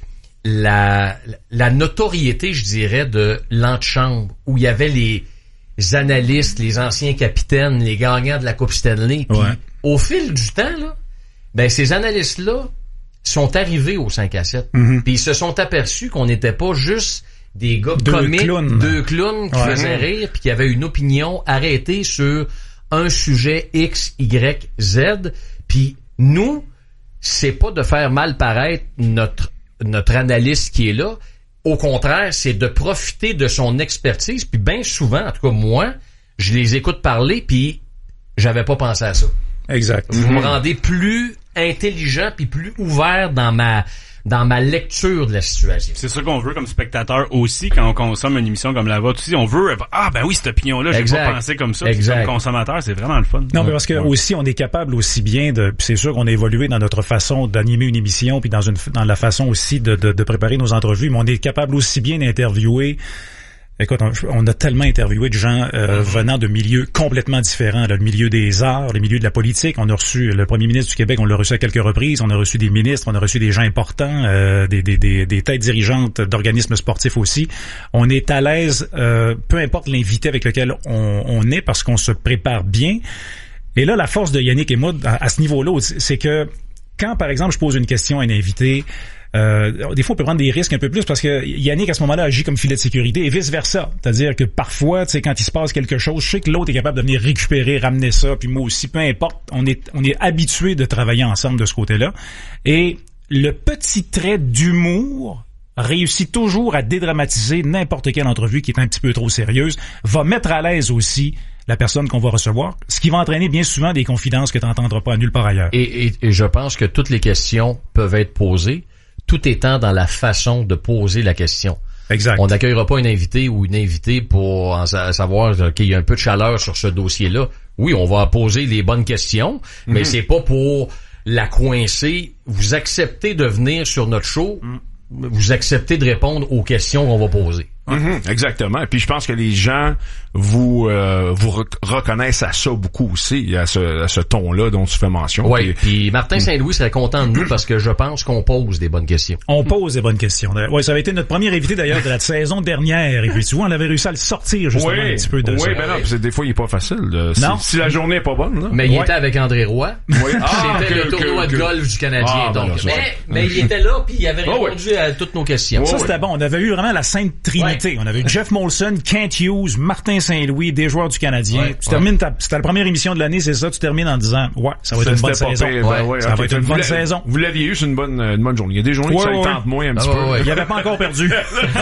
la la notoriété, je dirais, de l'antichambre où il y avait les analystes, les anciens capitaines, les gagnants de la Coupe Stanley. Puis, ouais. au fil du temps, là, ben ces analystes-là sont arrivés au cinq à sept. Mm-hmm. Puis ils se sont aperçus qu'on n'était pas juste des gars deux comiques, clowns. deux clowns qui ouais. faisaient rire, puis qui avaient une opinion arrêtée sur un sujet X, Y, Z. Puis nous, c'est pas de faire mal paraître notre notre analyste qui est là. Au contraire, c'est de profiter de son expertise. Puis bien souvent, en tout cas moi, je les écoute parler, puis j'avais pas pensé à ça. Exact. Vous mm-hmm. me rendez plus intelligent puis plus ouvert dans ma dans ma lecture de la situation. C'est ça qu'on veut comme spectateur aussi quand on consomme une émission comme la vôtre aussi. On veut ah ben oui cette opinion là, j'ai exact. pas pensé comme ça. Exact. Comme consommateur, c'est vraiment le fun. Non, mais parce que ouais. aussi on est capable aussi bien de, c'est sûr qu'on a évolué dans notre façon d'animer une émission puis dans une dans la façon aussi de de, de préparer nos entrevues, mais on est capable aussi bien d'interviewer. Écoute, on, on a tellement interviewé de gens euh, mm-hmm. venant de milieux complètement différents, là, le milieu des arts, le milieu de la politique. On a reçu le premier ministre du Québec, on l'a reçu à quelques reprises. On a reçu des ministres, on a reçu des gens importants, euh, des, des, des, des têtes dirigeantes d'organismes sportifs aussi. On est à l'aise, euh, peu importe l'invité avec lequel on, on est, parce qu'on se prépare bien. Et là, la force de Yannick et moi, à, à ce niveau-là, c'est que quand, par exemple, je pose une question à un invité, Euh, des fois, on peut prendre des risques un peu plus parce que Yannick, à ce moment-là, agit comme filet de sécurité et vice-versa. C'est-à-dire que parfois, tu sais, quand il se passe quelque chose, je sais que l'autre est capable de venir récupérer, ramener ça, puis moi aussi, peu importe. On est, on est habitué de travailler ensemble de ce côté-là. Et le petit trait d'humour réussit toujours à dédramatiser n'importe quelle entrevue qui est un petit peu trop sérieuse, va mettre à l'aise aussi la personne qu'on va recevoir, ce qui va entraîner bien souvent des confidences que tu n'entendras pas nulle part ailleurs. Et, et, et je pense que toutes les questions peuvent être posées, tout étant dans la façon de poser la question. Exact. On n'accueillera pas un invité ou une invitée pour en sa- savoir qu'il y a un peu de chaleur sur ce dossier-là. Oui, on va poser les bonnes questions, mm-hmm. mais c'est pas pour la coincer. Vous acceptez de venir sur notre show, mm. vous acceptez de répondre aux questions qu'on va poser. Mm-hmm, exactement. Et puis je pense que les gens vous euh, vous rec- reconnaissent à ça beaucoup aussi, à ce, à ce ton-là dont tu fais mention. Oui. Puis Martin Saint-Louis serait content de nous parce que je pense qu'on pose des bonnes questions. On pose des bonnes questions. Oui, ça avait été notre premier invité d'ailleurs de la saison dernière. Et puis tu vois, on avait réussi à le sortir justement oui, un petit peu de oui, ça. Oui, ben non, puis des fois il est pas facile. Là. Si, non. si la journée est pas bonne. Là. Mais il ouais. était avec André Roy. Oui. Ah, C'était que, le tournoi que, de que... golf du Canadien. Ah, donc. ben là, mais, mais il était là puis il avait répondu oh, oui. à toutes nos questions. Ça, Oh, c'était oui. bon. On avait eu vraiment la Sainte Trinité. Ouais. On avait eu Jeff Molson, Kent Hughes, Martin Saint-Louis, des joueurs du Canadien. Ouais, tu ouais. termines ta, c'était la première émission de l'année, c'est ça, tu termines en disant, ouais, ça va être une bonne saison. Pire, ben ouais, ça okay, va être une bonne vous saison. Vous l'aviez eu, c'est une bonne, une bonne journée. Il y a des journées ouais, que ça ouais, y tente moins un ah, petit ouais, peu. Ouais. Il n'y avait pas encore perdu.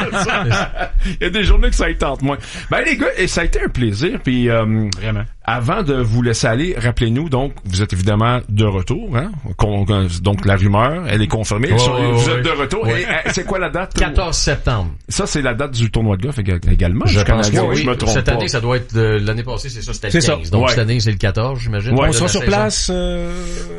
Il y a des journées que ça y tente moins. Ben les gars, et ça a été un plaisir. Puis euh, vraiment. Avant de vous laisser aller, rappelez-nous donc, vous êtes évidemment de retour, hein? Donc la rumeur, elle est confirmée. Oh, Sur, oh, vous oh, êtes de retour. Oui. Et, c'est quoi la date? quatorze septembre. Ça, c'est la date du tournoi de golf également. Je pense que oui. oui. Je me trompe cette pas. année, ça doit être de, l'année passée, c'est ça, c'était c'est le quinze. Ça. Donc ouais. cette année, c'est le quatorze, j'imagine. Ouais, on de sera sur saison. place. Euh...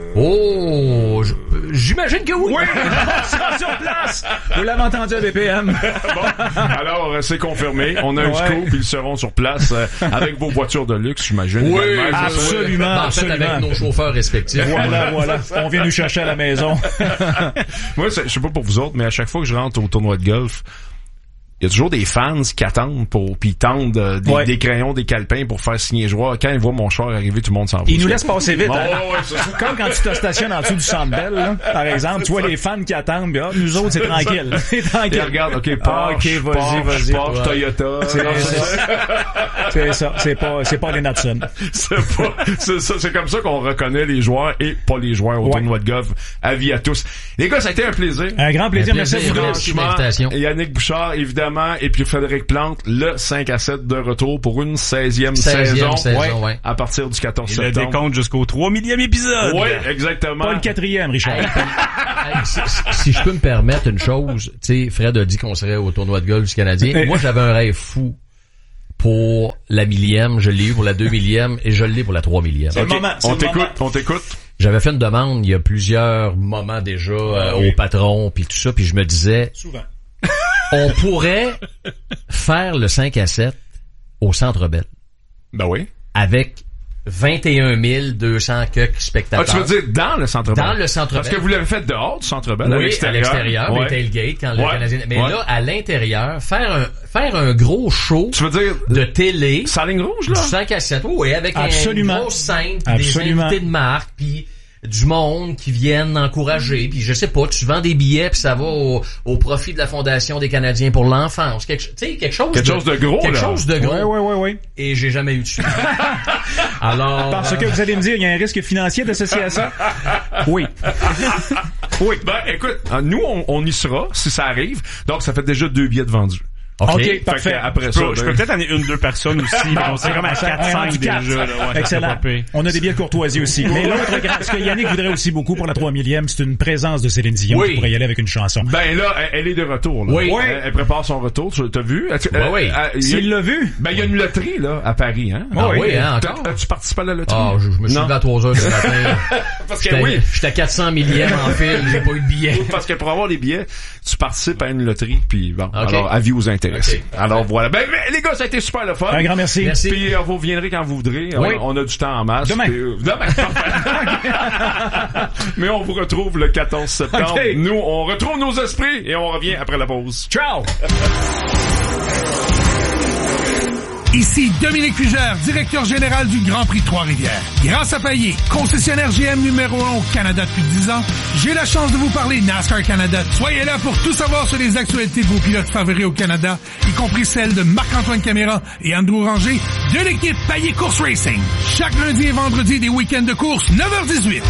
Oh, j'imagine que oui. Oui, on sera sur place. Vous l'avez entendu à B P M. Bon, alors c'est confirmé. On a un ouais. scoop. Ils seront sur place euh, avec vos voitures de luxe, j'imagine. Oui, également. absolument, ben, en absolument. fait, avec nos chauffeurs respectifs. Voilà, voilà. On vient nous chercher à la maison. Moi, je sais pas pour vous autres, mais à chaque fois que je rentre au tournoi de golf, il y a toujours des fans qui attendent pour puis ils tendent euh, des, ouais. des crayons, des calepins pour faire signer les joueurs. Quand ils voient mon char arriver, tout le monde s'en va. Ils nous laissent passer vite. Bon, hein? ouais, ouais, c'est ça. Comme quand tu te stationnes en dessous du Centre Bell, là, par exemple, tu vois les fans qui attendent, puis, ah, nous autres, c'est tranquille. C'est tranquille. Et regarde, OK, Porsche, ah, OK, vas-y, Porsche, vas-y. Porsche, ouais. Toyota. C'est, non, c'est, c'est, c'est ça. C'est pas, c'est pas les Natson. c'est pas, c'est ça. C'est comme ça qu'on reconnaît les joueurs et pas les joueurs au ouais. tournoi de golf. Avis à tous. Les gars, ça a été un plaisir. Un grand plaisir. Un Merci plaisir. à vous. Merci de l'invitation. Yannick Bouchard, évidemment, et puis Frédéric Plante, le cinq à sept de retour pour une seizième, seizième saison. saison ouais, ouais. À partir du quatorze Et septembre. le décompte jusqu'au trois millième épisode. Oui, exactement. Pas le quatrième, Richard. Hey, hey, si, si je peux me permettre une chose, tu sais, Fred a dit qu'on serait au tournoi de golf du Canadien. Moi, j'avais un rêve fou pour la millième, je l'ai eu pour la deux millième et je l'ai pour la trois millième. C'est Okay. le moment. C'est On le t'écoute, moment. on t'écoute. J'avais fait une demande il y a plusieurs moments déjà euh, oui. au patron puis tout ça, puis je me disais, Souvent. on pourrait faire le cinq à sept au Centre Bell Ben oui. avec vingt et un mille deux cents quelques Ah, spectateurs. tu veux dire dans le Centre Bell? Dans le Centre Parce Bell. que vous l'avez fait dehors du Centre Bell, Oui, à l'extérieur. à l'extérieur, ouais. les tailgates, quand le Ouais. Canadien... Mais ouais. là, à l'intérieur, faire un, faire un gros show Tu veux dire de télé... sans ligne rouge, là? Du cinq à sept, oui, avec Absolument. une grosse scène, puis Absolument. des invités de marque, puis du monde qui viennent encourager, puis je sais pas, tu vends des billets, puis ça va au, au profit de la Fondation des Canadiens pour l'enfance. Quelque, tu sais, quelque chose Quelque de, chose de gros, quelque là. chose de gros. Ouais, ouais, ouais, ouais. Et j'ai jamais eu de suite. Alors... Parce que vous allez me dire, il y a un risque financier associé à ça? Oui. Oui. Ben, écoute, nous, on, on y sera, si ça arrive. Donc, ça fait déjà deux billets de vendus. OK, OK, parfait. Après Je ça, peux, je peux ben, peut-être amener une ou deux personnes aussi. mais on serait comme à quatre Ouais, cinq rendu quatre. déjà. Là, ouais, Excellent. ça serait pas pire. On a des billets de courtoisie aussi. Mais l'autre, grand- ce que Yannick voudrait aussi beaucoup pour la trois millième, c'est une présence de Céline Dion Oui. qui pourrait y aller avec une chanson. Ben là, elle, elle est de retour. Là. Oui. Elle, elle prépare son retour. Tu t'as vu? Tu- Ouais, oui. euh, il y a- S'il l'a vu? Ben, il y a une loterie, là, à Paris, hein? Ah oui, hein, T'as- encore? As-tu participé à la loterie? Ah, je, je me suis Non. levé à trois heures du matin. Parce que J'étais oui. j'étais à quatre cents millième en fil, j'ai pas eu de billet. Parce que pour avoir des billets, tu participes à une loterie, puis bon, alors avis aux intéressés. Ok. Alors voilà. Ben, ben, les gars, ça a été super le fun. Un grand merci. Merci. Puis euh, vous viendrez quand vous voudrez. Oui. On, on a du temps en masse. Demain. Puis, euh, demain, parfait. Mais on vous retrouve le quatorze septembre. Ok. Nous, on retrouve nos esprits et on revient après la pause. Ciao! Ici Dominique Fugère, directeur général du Grand Prix de Trois-Rivières. Grâce à Payet, concessionnaire G M numéro un au Canada depuis dix ans, j'ai la chance de vous parler NASCAR Canada. Soyez là pour tout savoir sur les actualités de vos pilotes favoris au Canada, y compris celles de Marc-Antoine Caméra et Andrew Ranger de l'équipe Payet Course Racing. Chaque lundi et vendredi des week-ends de course, neuf heures dix-huit.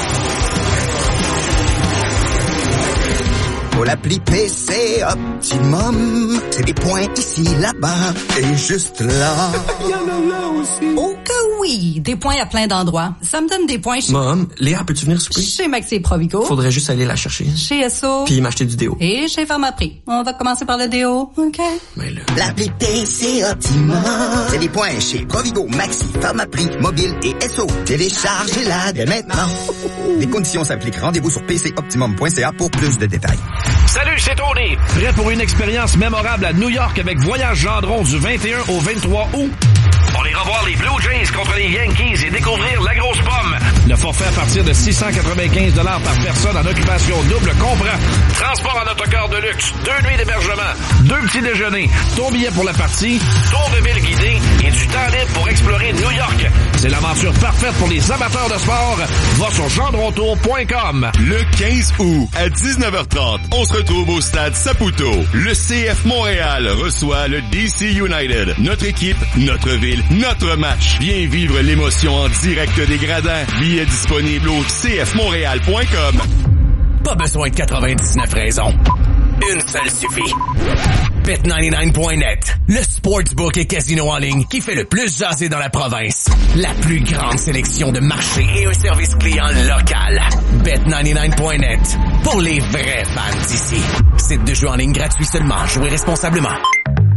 Pour l'appli P C Optimum, c'est des points ici, là-bas et juste là. Il y en a là aussi. Oh que oui, des points à plein d'endroits. Ça me donne des points chez... Mom, Léa, peux-tu venir souper? Chez Maxi Provigo. Faudrait juste aller la chercher. Chez S O. Puis m'acheter du déo. Et chez Pharmaprix. On va commencer par le déo, OK? Mais là... L'appli P C Optimum, c'est des points chez Provigo, Maxi, Pharmaprix, Mobile et S O. Téléchargez-la dès maintenant. Les conditions s'appliquent. Rendez-vous sur p c optimum point c a pour plus de détails. Salut, c'est Tony. Prêt pour une expérience mémorable à New York avec Voyage Gendron du vingt et un au vingt-trois août? On ira voir les Blue Jays contre les Yankees et découvrir la grosse pomme. Le forfait à partir de six cent quatre-vingt-quinze dollars par personne en occupation double comprend transport en autocar de luxe, deux nuits d'hébergement, deux petits déjeuners, ton billet pour la partie, tour de ville guidé et du temps libre pour explorer New York. C'est l'aventure parfaite pour les amateurs de sport. Va sur gendrontour point com. Le quinze août, à dix-neuf heures trente, on se retrouve au stade Saputo. Le C F Montréal reçoit le D C United. Notre équipe, notre ville, notre match. Viens vivre l'émotion en direct des gradins. Billets disponibles au c f montréal point com. Pas besoin de quatre-vingt-dix-neuf raisons. Une seule suffit. bet quatre-vingt-dix-neuf point net, le sportsbook et casino en ligne qui fait le plus jaser dans la province. La plus grande sélection de marchés et un service client local. bet quatre-vingt-dix-neuf point net, pour les vrais fans d'ici. Site de jeu en ligne gratuit seulement. Jouez responsablement.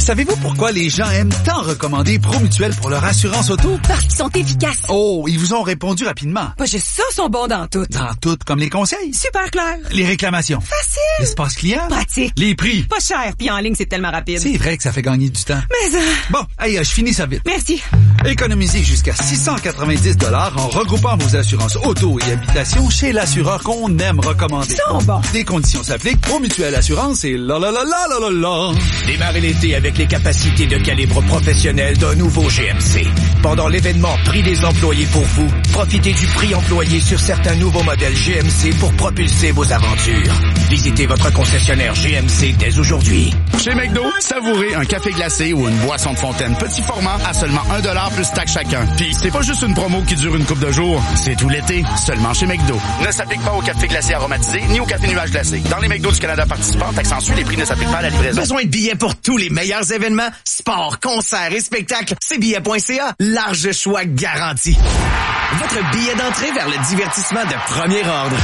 Savez-vous pourquoi les gens aiment tant recommander Promutuel pour leur assurance auto? Parce qu'ils sont efficaces. Oh, ils vous ont répondu rapidement. Pas juste ça, sont bons dans tout. Dans tout, comme les conseils. Super clair. Les réclamations. Facile. L'espace client. Pratique. Les prix. Pas cher, puis en ligne, c'est tellement rapide. C'est vrai que ça fait gagner du temps. Mais euh... Bon, allez, je finis ça vite. Merci. Économisez jusqu'à six cent quatre-vingt-dix dollars en regroupant vos assurances auto et habitation chez l'assureur qu'on aime recommander. Ils sont bons. Des conditions s'appliquent. Promutuel Assurance et la la la la la la la. Démarrez l'été avec les capacités de calibre professionnel d'un nouveau G M C. Pendant l'événement Prix des employés pour vous, profitez du prix employé sur certains nouveaux modèles G M C pour propulser vos aventures. Visitez votre concessionnaire G M C dès aujourd'hui. Chez McDo, savourez un café glacé ou une boisson de fontaine petit format à seulement un dollar plus taxe chacun. Puis c'est pas juste une promo qui dure une couple de jours, c'est tout l'été, seulement chez McDo. Ne s'applique pas au café glacé aromatisé ni au café nuage glacé. Dans les McDo du Canada participants, t'accentues, les prix ne s'appliquent pas à la livraison. Besoin de billets pour tous les meilleurs événements, sports, concerts et spectacles. C'est billets point c a. Large choix garanti. Votre billet d'entrée vers le divertissement de premier ordre.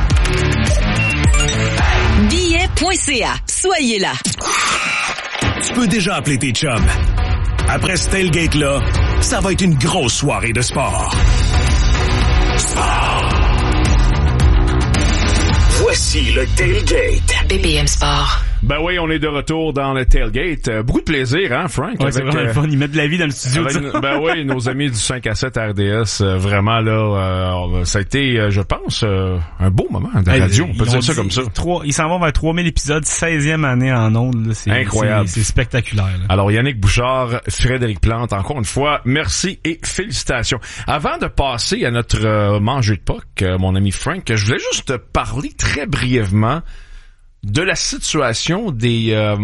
billets point c a. Soyez là. Tu peux déjà appeler tes chums. Après ce tailgate-là, ça va être une grosse soirée de sport. Sport. Voici le Tailgate. B P M Sport. Ben oui, on est de retour dans le Tailgate. Euh, beaucoup de plaisir, hein, Frank? Ouais, avec, c'est vraiment euh, le fun. Ils mettent de la vie dans le studio. Avec, ben oui, nos amis du cinq à sept R D S, euh, vraiment, là, euh, ça a été, euh, je pense, euh, un beau moment de hey, radio. On peut dire ça comme ça. trois Ils s'en vont vers trois mille épisodes, seizième année en ondes. Là, c'est, incroyable. C'est, c'est spectaculaire. Là. Alors, Yannick Bouchard, Frédéric Plante, encore une fois, merci et félicitations. Avant de passer à notre euh, manger de Pâques, euh, mon ami Frank, je voulais juste te parler très brièvement de la situation des euh,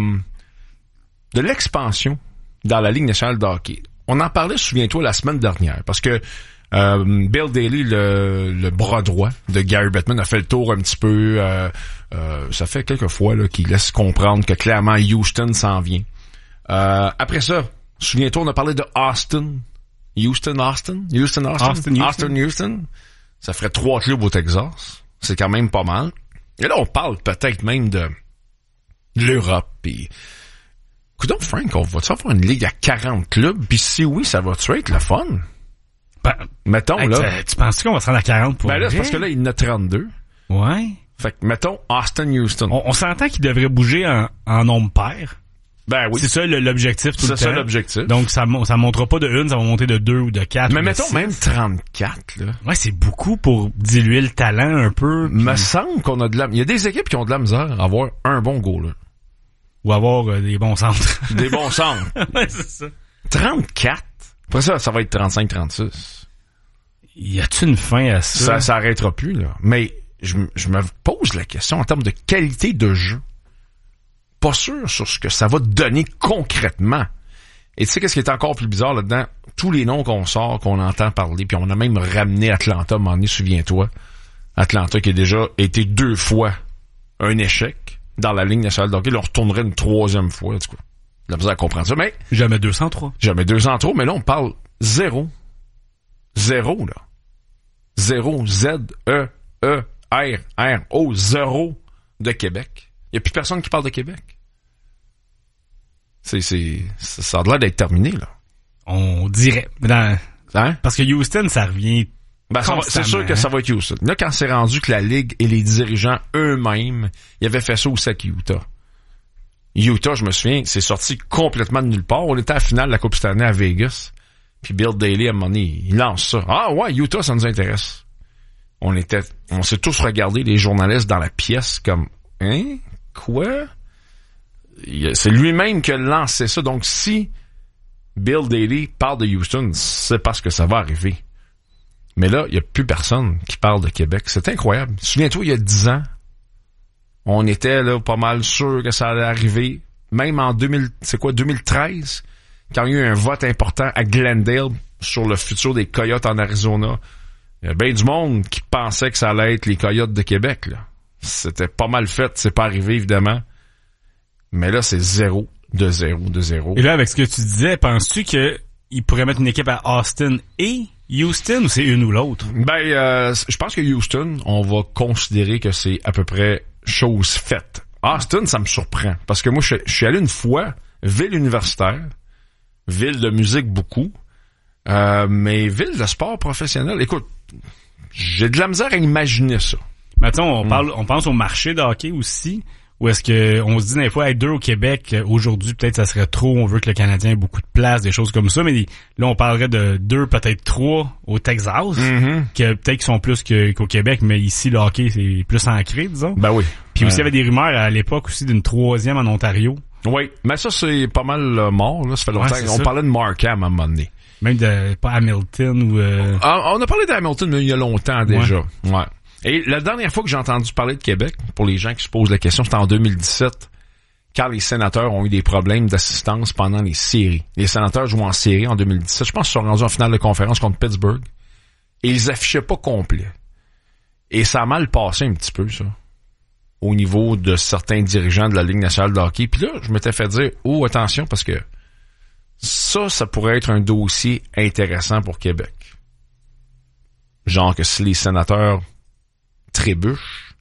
de l'expansion dans la Ligue nationale de hockey. On en parlait, souviens-toi, la semaine dernière, parce que euh, Bill Daly, le, le bras droit de Gary Bettman, a fait le tour un petit peu. Euh, euh, ça fait quelques fois là, qu'il laisse comprendre que clairement Houston s'en vient. Euh, après ça, souviens-toi, on a parlé de Austin. Houston, Austin? Houston, Austin? Austin, Houston. Austin, Houston. Ça ferait trois clubs au Texas. C'est quand même pas mal. Et là, on parle peut-être même de l'Europe. Puis, écoute, Frank, on va-tu avoir une ligue à quarante clubs? Puis si oui, ça va-tu être le fun? Ben, mettons, hey, là... Tu penses qu'on va se rendre à quarante pour Ben là, vrai? c'est parce que là, il y en a trente-deux. Ouais. Fait que, mettons, Austin-Houston. On, on s'entend qu'il devrait bouger en, en nombre pair. Ben oui. C'est ça le, l'objectif tout c'est le temps. C'est ça l'objectif. Donc ça ça montera pas de une, ça va monter de deux ou de quatre. Mais ou mettons de six. même trente-quatre là. Ouais, c'est beaucoup pour diluer le talent un peu. Puis... Me semble qu'on a de la il y a des équipes qui ont de la misère à avoir un bon goaler ou avoir euh, des bons centres. Des bons centres. Ouais, c'est ça. trente-quatre. Après ça ça va être trente-cinq trente-six. Y a-t-il une fin à ça? Ça s'arrêtera plus là. Mais je je me pose la question en termes de qualité de jeu. Pas sûr sur ce que ça va donner concrètement. Et tu sais qu'est-ce qui est encore plus bizarre là-dedans? Tous les noms qu'on sort, qu'on entend parler, puis on a même ramené Atlanta, à un moment donné, souviens-toi. Atlanta qui a déjà été deux fois un échec dans la Ligue nationale de hockey. Là, on retournerait une troisième fois, du coup. La misère à comprendre ça, mais... Jamais deux cent trois. Jamais deux cent trois, mais là, on parle zéro. Zéro, là. Zéro. Z, E, E, R, R, O, zéro de Québec. Il n'y a plus personne qui parle de Québec. C'est, c'est, ça a l'air d'être terminé, là. On dirait. Dans... Hein? Parce que Houston, ça revient. Ben, ça va, c'est sûr que ça va être Houston. Là, quand c'est rendu que la Ligue et les dirigeants eux-mêmes, ils avaient fait ça aussi avec Utah. Utah, je me souviens, c'est sorti complètement de nulle part. On était à la finale de la Coupe Stanley à Vegas. Puis Bill Daly, à un moment donné, il lance ça. Ah ouais, Utah, ça nous intéresse. On était, on s'est tous regardés, les journalistes dans la pièce, comme, hein? Quoi? C'est lui-même qui a lancé ça. Donc, si Bill Daly parle de Houston, c'est parce que ça va arriver. Mais là, il n'y a plus personne qui parle de Québec. C'est incroyable. Souviens-toi, il y a dix ans, on était là pas mal sûr que ça allait arriver. Même en deux mille, c'est quoi, deux mille treize, quand il y a eu un vote important à Glendale sur le futur des Coyotes en Arizona, il y a bien du monde qui pensait que ça allait être les Coyotes de Québec, là. C'était pas mal fait. C'est pas arrivé, évidemment. Mais là, c'est zéro, de zéro, de zéro. Et là, avec ce que tu disais, penses-tu qu'il pourrait mettre une équipe à Austin et Houston ou c'est une ou l'autre? Ben, euh, je pense que Houston, on va considérer que c'est à peu près chose faite. Austin, ça me surprend. Parce que moi, je, je suis allé une fois ville universitaire, ville de musique beaucoup, euh, mais ville de sport professionnel. Écoute, j'ai de la misère à imaginer ça. Maintenant, on parle, on pense au marché de hockey aussi. Ou est-ce que on se dit des fois, hey, deux au Québec, aujourd'hui, peut-être ça serait trop, on veut que le Canadien ait beaucoup de place, des choses comme ça, mais là, on parlerait de deux, peut-être trois au Texas, mm-hmm. que peut-être qu'ils sont plus que, qu'au Québec, mais ici, le hockey, c'est plus ancré, disons. Ben oui. Puis aussi, il y avait des rumeurs à l'époque aussi d'une troisième en Ontario. Oui, mais ça, c'est pas mal euh, mort, là, ça fait longtemps. Ouais, on ça. parlait de Markham à un moment donné. Même de, pas Hamilton ou... Euh... Ah, on a parlé d'Hamilton, mais il y a longtemps déjà. Ouais. ouais. Et la dernière fois que j'ai entendu parler de Québec, pour les gens qui se posent la question, c'était en deux mille dix-sept, quand les sénateurs ont eu des problèmes d'assistance pendant les séries. Les sénateurs jouent en série en deux mille dix-sept. Je pense qu'ils sont rendus en finale de conférence contre Pittsburgh. Et ils affichaient pas complet. Et ça a mal passé un petit peu, ça. Au niveau de certains dirigeants de la Ligue nationale de hockey. Puis là, je m'étais fait dire, oh, attention, parce que ça, ça pourrait être un dossier intéressant pour Québec. Genre que si les sénateurs trébuchent,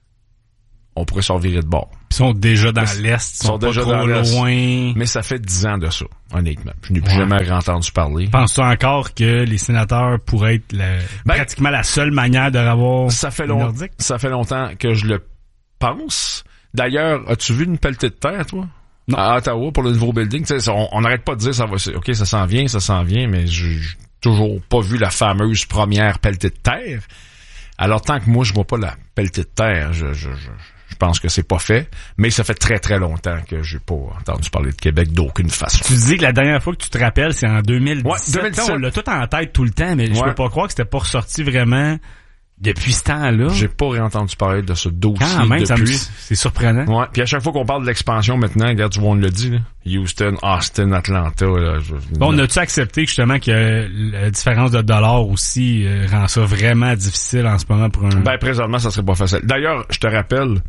on pourrait s'en virer de bord. Ils sont déjà dans l'Est, ils sont, sont pas déjà trop dans loin. Mais ça fait dix ans de ça, honnêtement. Je n'ai plus ouais. jamais entendu parler. Penses-tu encore que les sénateurs pourraient être la, ben, pratiquement la seule manière de revoir ça fait long, ça fait longtemps que je le pense. D'ailleurs, as-tu vu une pelletée de terre, toi? Non. À Ottawa, pour le nouveau building? On n'arrête pas de dire, ça va, OK, ça s'en vient, ça s'en vient, mais j'ai toujours pas vu la fameuse première pelletée de terre. Alors, tant que moi, je vois pas la pelletée de terre, je, je, je, je pense que c'est pas fait. Mais ça fait très, très longtemps que j'ai pas entendu parler de Québec d'aucune façon. Tu dis que la dernière fois que tu te rappelles, c'est en deux mille dix-sept. Ouais, deux mille dix-sept. On l'a tout en tête tout le temps, mais ouais. je peux pas croire que c'était pas ressorti vraiment depuis ce temps-là. J'ai pas réentendu parler de ce dossier Quand même, depuis. Ça me... C'est surprenant. Ouais. Puis à chaque fois qu'on parle de l'expansion maintenant, regarde, tu vois, on l'a dit, là. Houston, Austin, Atlanta, là. Je... Bon, on a-tu accepté justement que la différence de dollars aussi euh, rend ça vraiment difficile en ce moment pour un... Ben, présentement, ça serait pas facile. D'ailleurs, je te rappelle,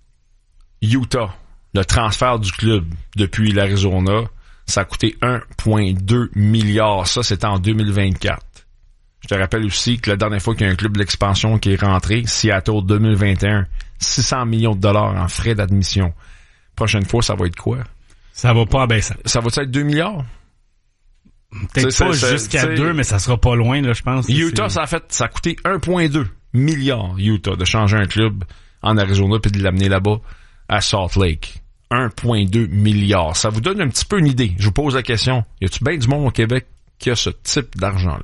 Utah, le transfert du club depuis l'Arizona, ça a coûté un virgule deux milliard. Ça, c'était en deux mille vingt-quatre. Je te rappelle aussi que la dernière fois qu'il y a un club d'expansion qui est rentré, Seattle deux mille vingt et un, six cents millions de dollars en frais d'admission. Prochaine fois, ça va être quoi? Ça va pas baisser. Ça va être deux milliards? Peut-être pas jusqu'à deux, mais ça sera pas loin, là, je pense. Utah, ça a fait, ça a coûté un virgule deux milliard, Utah, de changer un club en Arizona puis de l'amener là-bas à Salt Lake. un virgule deux milliard. Ça vous donne un petit peu une idée. Je vous pose la question. Y a-tu bien du monde au Québec qui a ce type d'argent-là?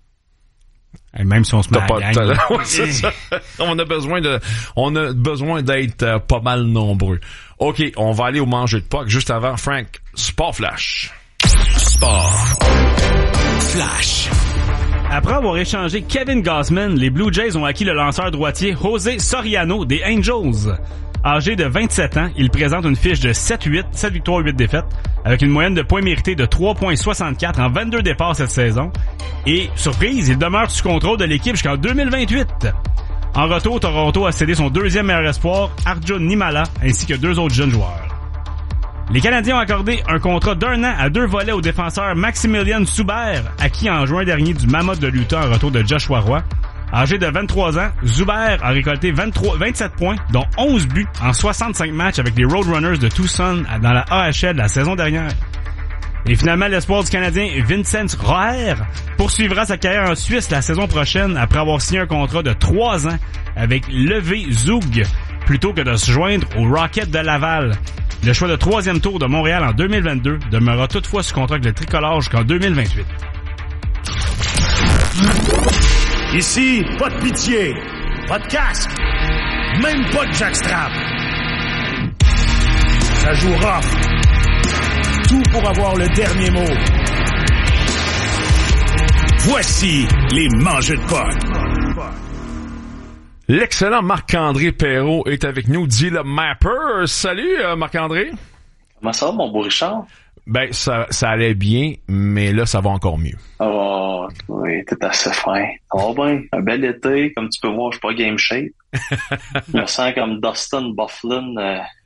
Et même si on se met à pas la gang, ouais, c'est ça. On a besoin de, on a besoin d'être euh, pas mal nombreux. OK, on va aller au manger de Puck. Juste avant, Frank, Sport Flash. Sport Flash. Après avoir échangé Kevin Gausman, les Blue Jays ont acquis le lanceur droitier José Soriano des Angels. Âgé de vingt-sept ans, il présente une fiche de sept huit, sept victoires, huit défaites, avec une moyenne de points mérités de trois virgule soixante-quatre en vingt-deux départs cette saison. Et, surprise, il demeure sous contrôle de l'équipe jusqu'en deux mille vingt-huit. En retour, Toronto a cédé son deuxième meilleur espoir, Arjun Nimala, ainsi que deux autres jeunes joueurs. Les Canadiens ont accordé un contrat d'un an à deux volets au défenseur Maximilian Zuber, acquis en juin dernier du Mammoth de l'Utah en retour de Joshua Roy. Âgé de vingt-trois ans, Zuber a récolté vingt-trois, vingt-sept points, dont onze buts en soixante-cinq matchs avec les Roadrunners de Tucson dans la A H L la saison dernière. Et finalement, l'espoir du Canadien Vincent Roer poursuivra sa carrière en Suisse la saison prochaine après avoir signé un contrat de trois ans avec Levé Zug plutôt que de se joindre au Rocket de Laval. Le choix de troisième tour de Montréal en deux mille vingt-deux demeurera toutefois sous contrat avec le tricolore jusqu'en deux mille vingt-huit. Ici, pas de pitié, pas de casque, même pas de jackstrap. Ça joue rough. Tout pour avoir le dernier mot. Voici les mangeux de Puck. L'excellent Marc-André Perrault est avec nous, dit le Mapper. Salut euh, Marc-André. Comment ça va, mon beau Richard? Ben, ça, ça allait bien, mais là, ça va encore mieux. Oh, oui, t'es assez fin. Ça va bien. Un bel été, comme tu peux voir, je suis pas game shape. Je me sens comme Dustin Byfuglien euh,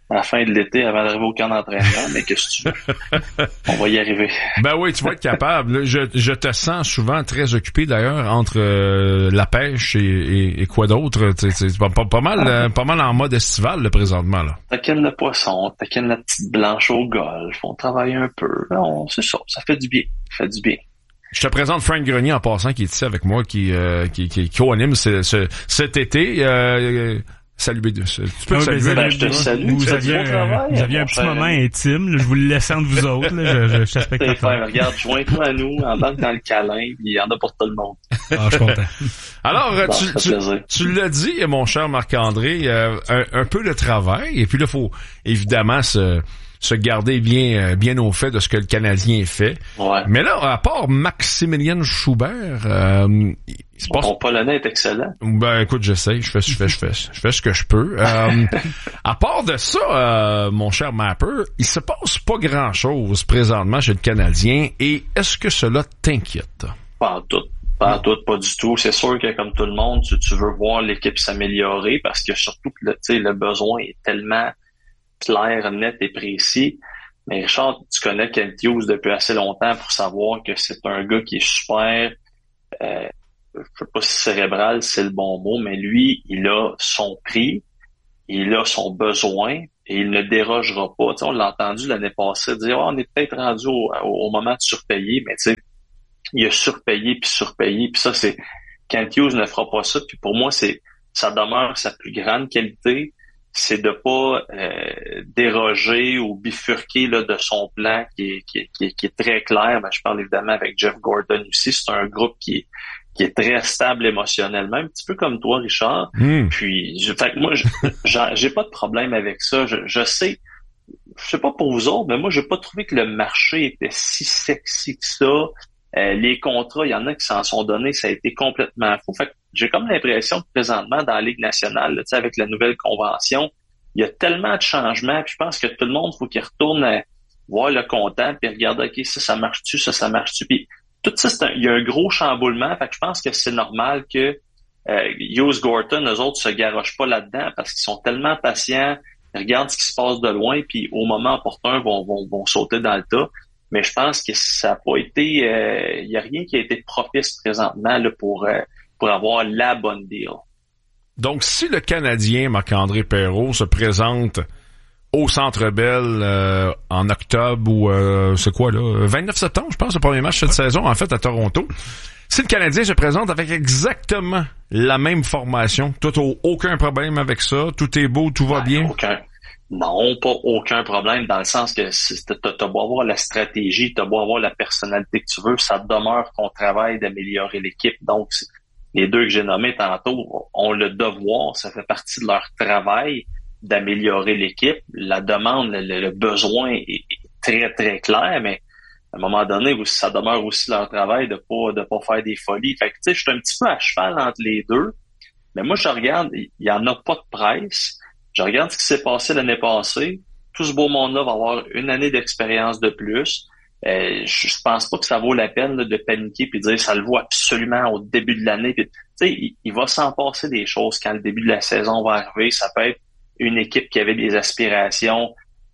à la fin de l'été avant d'arriver au camp d'entraînement, mais qu'est-ce que tu veux? On va y arriver. Ben oui, tu vas être capable. Je, je te sens souvent très occupé d'ailleurs entre euh, la pêche et, et, et quoi d'autre. C'est pas, pas, pas mal euh, pas mal en mode estival là, présentement. Là. Taquine le poisson, taquine la petite blanche au golf, on travaille un peu. Non, c'est ça, ça fait du bien. Ça fait du bien. Je te présente Frank Grenier en passant qui est ici avec moi, qui euh, qui, qui, qui co-anime ce, ce, cet été. Euh, Salut B deux. Tu peux ah, saluer. Ben, je te salue. Vous aviez un, vous aviez un petit moment intime. Là, je vous le laisse entre vous autres. Là, je, je, je t'aspecte pas. Regarde, joins-toi à nous, embarque dans le câlin, puis il y en a pour tout le monde. Ah, je suis content. Alors, bon, tu, tu, tu l'as dit, mon cher Marc-André, euh, un, un peu de travail. Et puis là, il faut évidemment se... se garder bien bien au fait de ce que le Canadien fait. Ouais. Mais là, à part Maximilien Schubert, euh, il se passe... Mon polonais est excellent. Ben écoute, j'essaie, je fais, je fais, je fais, je fais ce que je peux. Euh, à part de ça, euh, mon cher Mapper, il se passe pas grand-chose présentement chez le Canadien. Et est-ce que cela t'inquiète? Pas en tout. Pas en tout, pas du tout. C'est sûr que comme tout le monde, tu, tu veux voir l'équipe s'améliorer parce que surtout le, tu sais, le besoin est tellement clair, net et précis. Mais Richard, tu connais Kent Hughes depuis assez longtemps pour savoir que c'est un gars qui est super, euh, je sais pas si cérébral, c'est le bon mot, mais lui, il a son prix, il a son besoin et il ne dérogera pas. Tu sais, on l'a entendu l'année passée dire, oh, on est peut-être rendu au, au moment de surpayer, mais tu sais, il a surpayé puis surpayé, puis ça, c'est, Kent Hughes ne fera pas ça, puis pour moi, c'est, ça demeure sa plus grande qualité, c'est de pas euh, déroger ou bifurquer là, de son plan qui est, qui est, qui est, qui est très clair. Ben, je parle évidemment avec Jeff Gordon aussi. C'est un groupe qui est, qui est très stable émotionnellement, un petit peu comme toi, Richard. Mm. Puis, je, fait que moi, je, j'ai pas de problème avec ça. Je, je sais, je sais pas pour vous autres, mais moi, j'ai pas trouvé que le marché était si sexy que ça. Euh, les contrats, il y en a qui s'en sont donnés, ça a été complètement fou. Fait que j'ai comme l'impression que présentement, dans la Ligue nationale, là, avec la nouvelle convention, il y a tellement de changements, puis je pense que tout le monde, faut qu'il retourne à voir le comptant, puis regarder, OK, ça, ça marche-tu, ça, ça marche-tu. Puis tout ça, c'est un, il y a un gros chamboulement, fait que je pense que c'est normal que euh, Hughes Gorton, eux autres, se garochent pas là-dedans, parce qu'ils sont tellement patients, ils regardent ce qui se passe de loin, puis au moment opportun, vont, vont, vont sauter dans le tas. Mais je pense que ça n'a pas été... Il euh, y a rien qui a été propice présentement là, pour, euh, pour avoir la bonne deal. Donc, si le Canadien, Marc-André Perreault, se présente au Centre Bell euh, en octobre ou euh, c'est quoi là? vingt-neuf septembre, je pense, le premier match cette saison, en fait, à Toronto. Si le Canadien se présente avec exactement la même formation, toi, t'as aucun problème avec ça? Tout est beau, tout va ouais, bien? Aucun. Non, pas aucun problème, dans le sens que t'as, t'as beau avoir la stratégie, t'as beau avoir la personnalité que tu veux, ça demeure ton travail d'améliorer l'équipe. Donc, les deux que j'ai nommés tantôt ont le devoir, ça fait partie de leur travail d'améliorer l'équipe. La demande, le, le besoin est très, très clair, mais à un moment donné, ça demeure aussi leur travail de pas, de pas faire des folies. Fait que, tu sais, je suis un petit peu à cheval entre les deux, mais moi, je regarde, il y en a pas de presse. Je regarde ce qui s'est passé l'année passée. Tout ce beau monde-là va avoir une année d'expérience de plus. Euh, je, je pense pas que ça vaut la peine là, de paniquer puis de dire ça le vaut absolument au début de l'année. Tu sais, il, il va s'en passer des choses quand le début de la saison va arriver. Ça peut être une équipe qui avait des aspirations,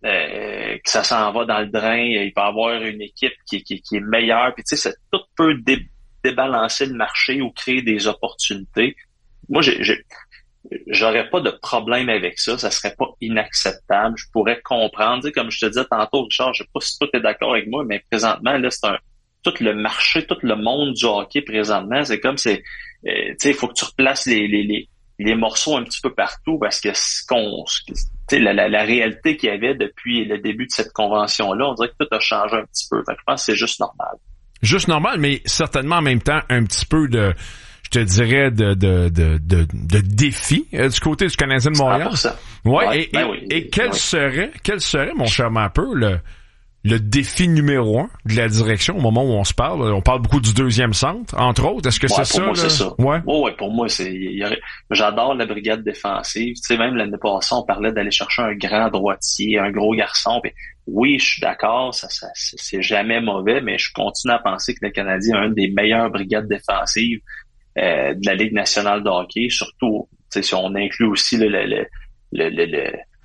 euh, que ça s'en va dans le drain. Il peut y avoir une équipe qui, qui, qui est meilleure. Puis tu sais, tout peut dé, débalancer le marché ou créer des opportunités. Moi, j'ai, j'ai J'aurais pas de problème avec ça, ça serait pas inacceptable. Je pourrais comprendre, tu sais, comme je te disais tantôt, Richard, je sais pas si toi t'es d'accord avec moi, mais présentement, là, c'est un tout le marché, tout le monde du hockey présentement, c'est comme c'est euh, tu sais, il faut que tu replaces les, les, les, les morceaux un petit peu partout parce que ce qu'on tu sais, la, la, la réalité qu'il y avait depuis le début de cette convention-là, on dirait que tout a changé un petit peu. Fait que je pense que c'est juste normal. Juste normal, mais certainement en même temps un petit peu de je te dirais de de de de, de défi euh, du côté du Canadien de Montréal. Ouais, ouais, et, ben et, oui, et quel oui. serait quel serait mon cher Mapper le le défi numéro un de la direction au moment où on se parle? On parle beaucoup du deuxième centre, entre autres. Est-ce que ouais, c'est ça? Pour moi, là? c'est ça. Ouais. ouais, ouais, pour moi, c'est. Y aurait, j'adore la brigade défensive. Tu sais, même l'année passée, on parlait d'aller chercher un grand droitier, un gros garçon. Puis, oui, je suis d'accord, ça, ça, c'est jamais mauvais, mais je continue à penser que le Canadien a une des meilleures brigades défensives euh, de la Ligue nationale de hockey. Surtout, tu sais, si on inclut aussi le, le, le, le, le,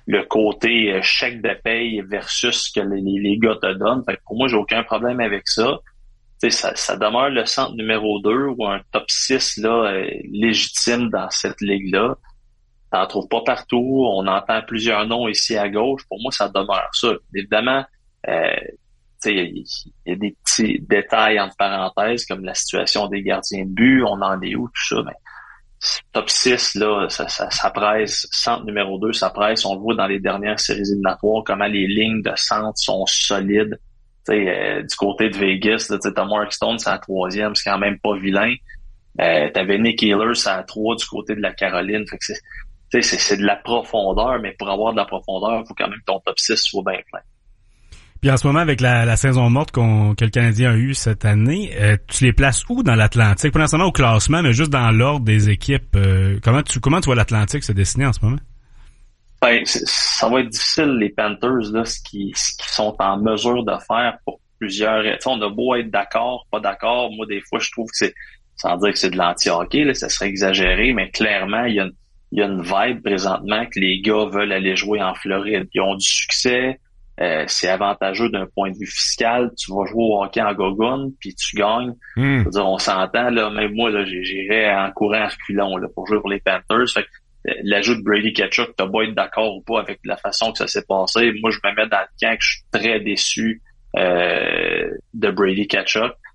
le côté euh, chèque de paye versus ce que les, les gars te donnent. Fait que pour moi, j'ai aucun problème avec ça. Tu sais, ça, ça demeure le centre numéro deux ou un top six là, euh, légitime dans cette ligue-là. T'en trouves pas partout. On entend plusieurs noms ici à gauche. Pour moi, ça demeure ça. Évidemment, euh, tu sais, il y, y a des petits détails entre parenthèses comme la situation des gardiens de but. On en est où, tout ça. Mais top six, là, ça, ça, ça presse. Centre numéro deux, ça presse. On le voit dans les dernières séries éliminatoires, comment les lignes de centre sont solides. Tu sais, euh, du côté de Vegas, là, t'as Mark Stone, c'est la troisième, c'est quand même pas vilain. Euh, t'avais Nick Healer, c'est à trois du côté de la Caroline. Fait que c'est, tu sais, c'est, c'est de la profondeur, mais pour avoir de la profondeur, il faut quand même que ton top six soit bien plein. Puis en ce moment, avec la, la saison morte qu'on, que le Canadien a eue cette année, euh, tu les places où dans l'Atlantique? Pas nécessairement au classement, mais juste dans l'ordre des équipes. Euh, comment tu comment tu vois l'Atlantique se dessiner en ce moment? Ben, ça va être difficile, les Panthers, là, ce qui, ce qu'ils sont en mesure de faire pour plusieurs... Tu sais, on a beau être d'accord, pas d'accord. Moi, des fois, je trouve que c'est... Sans dire que c'est de l'anti-hockey, là, ça serait exagéré, mais clairement, il y a une, il y a une vibe présentement que les gars veulent aller jouer en Floride. Ils ont du succès. Euh, c'est avantageux d'un point de vue fiscal. Tu vas jouer au hockey en gogoune, puis tu gagnes. Mm. Je veux dire, on s'entend, là, même moi, là, j'irais en courant à reculons, là, pour jouer pour les Panthers. Fait que, euh, l'ajout de Brady Tkachuk, t'as beau être d'accord ou pas avec la façon que ça s'est passé. Moi, je me mets dans le camp que je suis très déçu euh, de Brady Tkachuk.